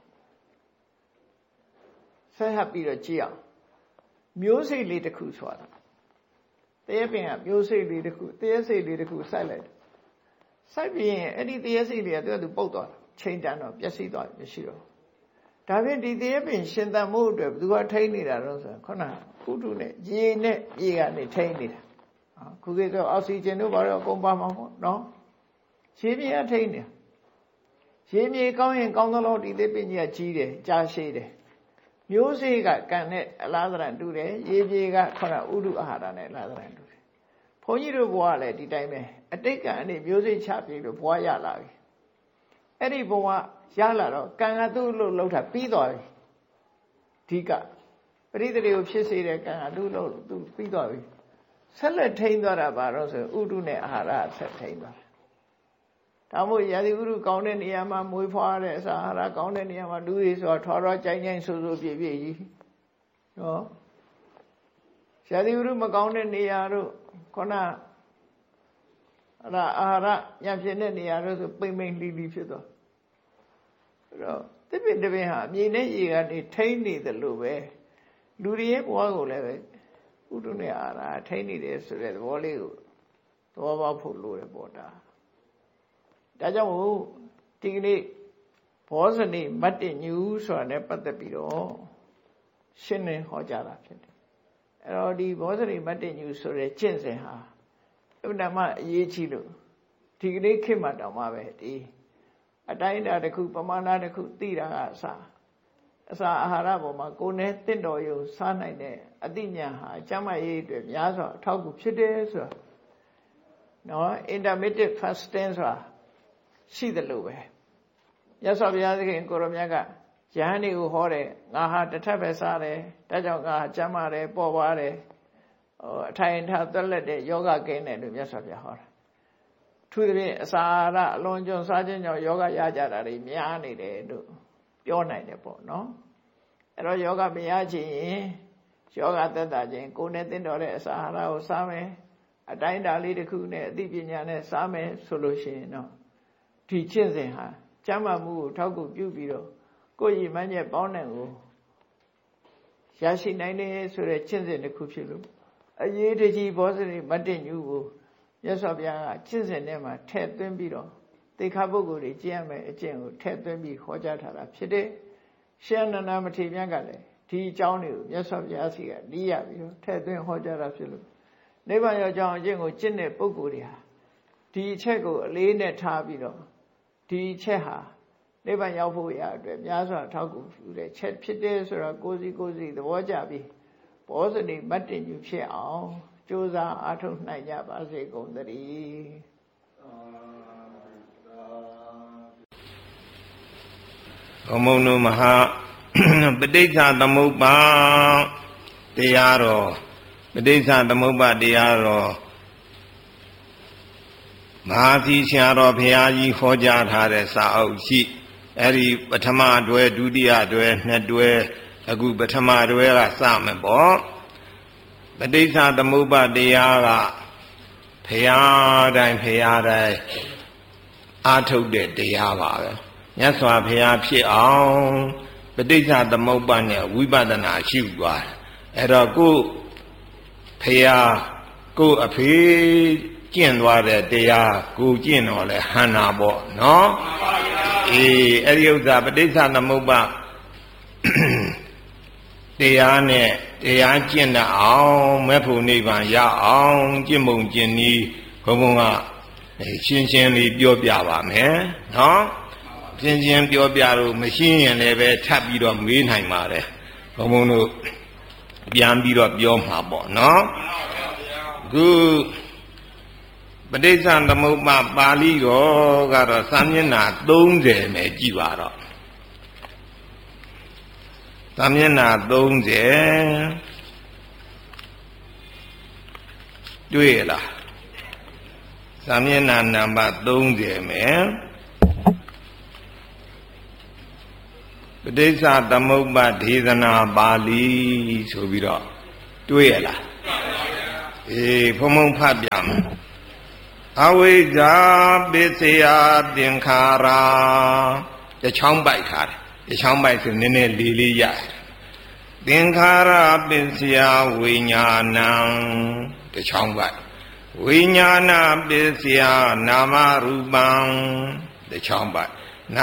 ဆက်ဟပ်ပြီးတော့ကြည့်အောင်မျိုးစိတ်လေးတစ်ခုဆိုတာတရေပင်ကမျိုးစိတ်လေးတစ်ခုတရေစိတ်လေးတစ်ခုစိုက်လိုက်စိုက်ပြီးရင်အဲ့ဒီတရေစိတ်လေးကသူပုတ်သွားတာချိန်တန်တော့ပျက်စီးသွားပြီမရှိတော့ဒါဖြင့်ဒီတရေပင်ရှင်သန်မှုအတွက်ဘယ်သူကထိန်းနေတာတော့ဆိုခုနကုတုနဲ့ရေနဲ့ရေကနေထိန်းနေတာခုခေတ်ဆိုအောက်ဆီဂျင်တို့ဘာလို့အကုန်ပါမှာပေါ့နော်ရေမြေကထိန်းနေတာရေမြေကောင်းရင်ကောင်းသလိုဒီလေးပင်ကြီးကကြီးတယ်ကြားရှိတယ်မျိုးစေ့ကကံနဲ့အလားသဏ္ဍာန်တူတယ်ရေမြေကခုနဥဒုအာဟာရနဲ့အလားသဏ္ဍာန်တူတယ်ဘုန်းကြီးတို့ဘဝကလည်းဒီတိုင်းပဲအတိတ်ကံအနေမျိုးစေ့ချပြီးလို့ဘဝရလာပြီအဲ့ဒီဘဝရလာတော့ကံကသူ့လို့လှုပ်တာပြီးသွားပြီဒီကပရိသေတွေကိုဖြစ်စေတဲ့ကံကသူ့လို့သူပြီးသွားပြီဆက်လက်ထိန်းသွားတာပါတော့ဆိုဥဒုနဲ့အာဟာရဆက်ထိန်းသွားတယ်ဒါမို့ရာသီဥတုကောင်းတဲ့နေရာမှာမွေးဖွားတဲ့အစာအာဟာရကောင်းတဲ့နေရာမှာလူတွေဆိုတော့ထွားထွားကြိုင်ကြိုင်ဆိုဆိုပြည့်ပြည့်ကြီးနော်ရာသီဥတုမကောင်းတဲ့နေရာတို့ခုနအာဟာရညံ့ဖြစ်တဲ့နေရာတို့ဆိုပိမ့်ပိမ့်လှီးလှီးဖြစ်သွားအဲ့တော့တပင်တပင်ဟာအမြေနဲ့ရေကနေထိန်းနေတယ်လို့ပဲလူတွေရဲ့ဘဝကိုလည်းပဲဥတုနဲ့အာဟာရထိန်းနေတယ်ဆိုတဲ့သဘောလေးကိုသဘောပေါက်ဖို့လိုတယ်ပေါ့ဒါကြောင့်မို့ဒီကနေ့ဘောဇနိမတ္တညူဆိုတာနဲ့ပတ်သက်ပြီးတော့ရှင်းလင်းဟောကြားတာဖြစ်တယ်အဲ့တော့ဒီဘောဇနိမတ္တညူဆိုတဲ့ကျင့်စဉ်ဟာအမှန်မှအရေးကြီးလို့ဒီကနေ့ခေတ်မှာတောင်မှပဲဒီအတိုင်းအတာတစ်ခုပမာဏတစ်ခုသိတာကအစာအာဟာရပေါ်မှာကိုယ်နဲ့တင့်တော်ရုံစားနိုင်တဲ့အသိဉာဏ်ဟာကျမ်းမာရေးအတွက်များစွာအထောက်အကူဖြစ်တယ်ဆိုတာနော် intermittent fasting ဆိုတာရှိတယ်လို့ပဲမြတ်စွာဘုရားသခင်ကိုရောမြတ်ကယဟန်တွေကိုဟောတယ်ငါဟာတစ်ထပ်ပဲစားတယ်ဒါကြောင့်ငါကျမ်းမာတယ်ပေါ်ပါတယ်အထိုင်ထားသက်လက်တဲ့ယောဂကင်းတယ်လို့မြတ်စွာဘုရားဟောတာထူးသဖြင့်အစာအာဟာရအလွန်ကျွံစားခြင်းကြောင့်ယောဂရကြတာတွေများနေတယ်လို့ပြောနိုင်တယ်ပေါ့နော်အဲ့တော့ယောဂမရခြင်းရင်ယောဂသက်သာခြင်းကိုယ်နဲ့သင်တော်တဲ့အစာအာဟာရကိုစားမယ်အတိုင်းအတာလေးတစ်ခုနဲ့အသိပညာနဲ့စားမယ်ဆိုလို့ရှိရင်တော့ဒီကျင့်စဉ်ဟာကျမ်းမာမှုကိုထောက်ကူပြုပြီးတော့ကိုယ်ရည်မှန်းချက်ပေါင်းတဲ့ကိုရရှိနိုင်တယ်ဆိုတဲ့ကျင့်စဉ်တစ်ခုဖြစ်လို့အရေးတကြီးဘောဇနိမတ္တညူကိုမြတ်စွာဘုရားကကျင့်စဉ်ထဲမှာထည့်သွင်းပြီးတော့သေခါပုဂ္ဂိုလ်တွေကျင့်ရမယ်အကျင့်ကိုထည့်သွင်းပြီးဟောကြားထားတာဖြစ်တယ်။ရှင်အနန္ဒမထေရမြတ်ကလည်းဒီအကြောင်းတွေကိုမြတ်စွာဘုရားစီကlýရပြီးတော့ထည့်သွင်းဟောကြားတာဖြစ်လို့နိဗ္ဗာန်ရောက်ကြောင်းအကျင့်ကိုကျင့်တဲ့ပုဂ္ဂိုလ်တွေဟာဒီအချက်ကိုအလေးနဲ့ထားပြီးတော့ဒီချက်ဟာနိဗ္ဗာန်ရောက်ဖို့ရအတွက်များစွာထောက်ကူပြုတဲ့ချက်ဖြစ်တယ်ဆိုတော့ကိုယ်စီသဘောကျပြီးဘောဇနိမတ္တညူဖြစ်အောင်ကြိုးစားအားထုတ်နိုင်ကြပါစေကုန်သတည်းဘုံဘုံတို့မဟာပဋိစ္စသမုပ္ပါတရားတော်ပဋိစ္စသမုပ္ပါတရားတော်မဟာသီဆရာတော်ဘုရားကြီးဟောကြားထားတဲ့စာအုပ်ရှိအဲ့ဒီပထမတွဲဒုတိယတွဲနှစ်တွဲအခုပထမတွဲကစမယ်ပေါ့ပဋိစ္စသမုပ္ပါတရားကဘုရားတိုင်းအားထုတ်တဲ့တရားပါပဲမြတ်စွာဘုရားဖြစ်အောင်ပဋိစ္စသမုပ္ပါနဲ့ဝိပဿနာရှုသွားအဲ့တော့ကိုဘုရားကိုအဖေကျင့်သွားတဲ့တရားကိုကျင့်တော့လဲဟန္တာပေါ့နော်အေးအဲ့ဒီဥစ္စာပဋိစ္စသမုပ္ပါတရားနဲ့တရားကျင့်တတ်အောင်မဲ့ဖို့နိဗ္ဗာန်ရအောင်ကျင့်ပုံကျင့်နည်းဘုံဘုံကရှင်းရှင်းလေးပြောပြပါမယ်နော်ရှင်းရှင်းပြောပြလို့မရှင်းရင်လည်းပဲထပ်ပြီးတော့မေးနိုင်ပါတယ်ဘုံဘုံတို့ပြန်ပြီးတော့ပြောမှာပေါ့နော်ခုပဋိစ္စသမုပ္ပါပါဠိတော်ကတော့စာမျက်နှာ30ပဲကြည့်ပါတော့စာမျက်နှာ30တွေ့ရလားစာမျက်နှာနံပါတ်30မယ်ပဋိစ္စသမုပ္ပါဒေသနာပါဠိဆိုပြီးတော့တွေ့ရလားဘုံဘုံဖတ်ပြမယ်အဝိဇ္ဇာပစ္စယသင်္ခါရတချောင်းပိုက်ထားတယ်တချောင်းပိုက်ဆိုနည်းနည်းလေးလေးရတယ်သင်္ခါရပစ္စယဝိညာဏံတချောင်းပိုက်ဝိညာဏပစ္စယနာမရူပံတချောင်းပိုက်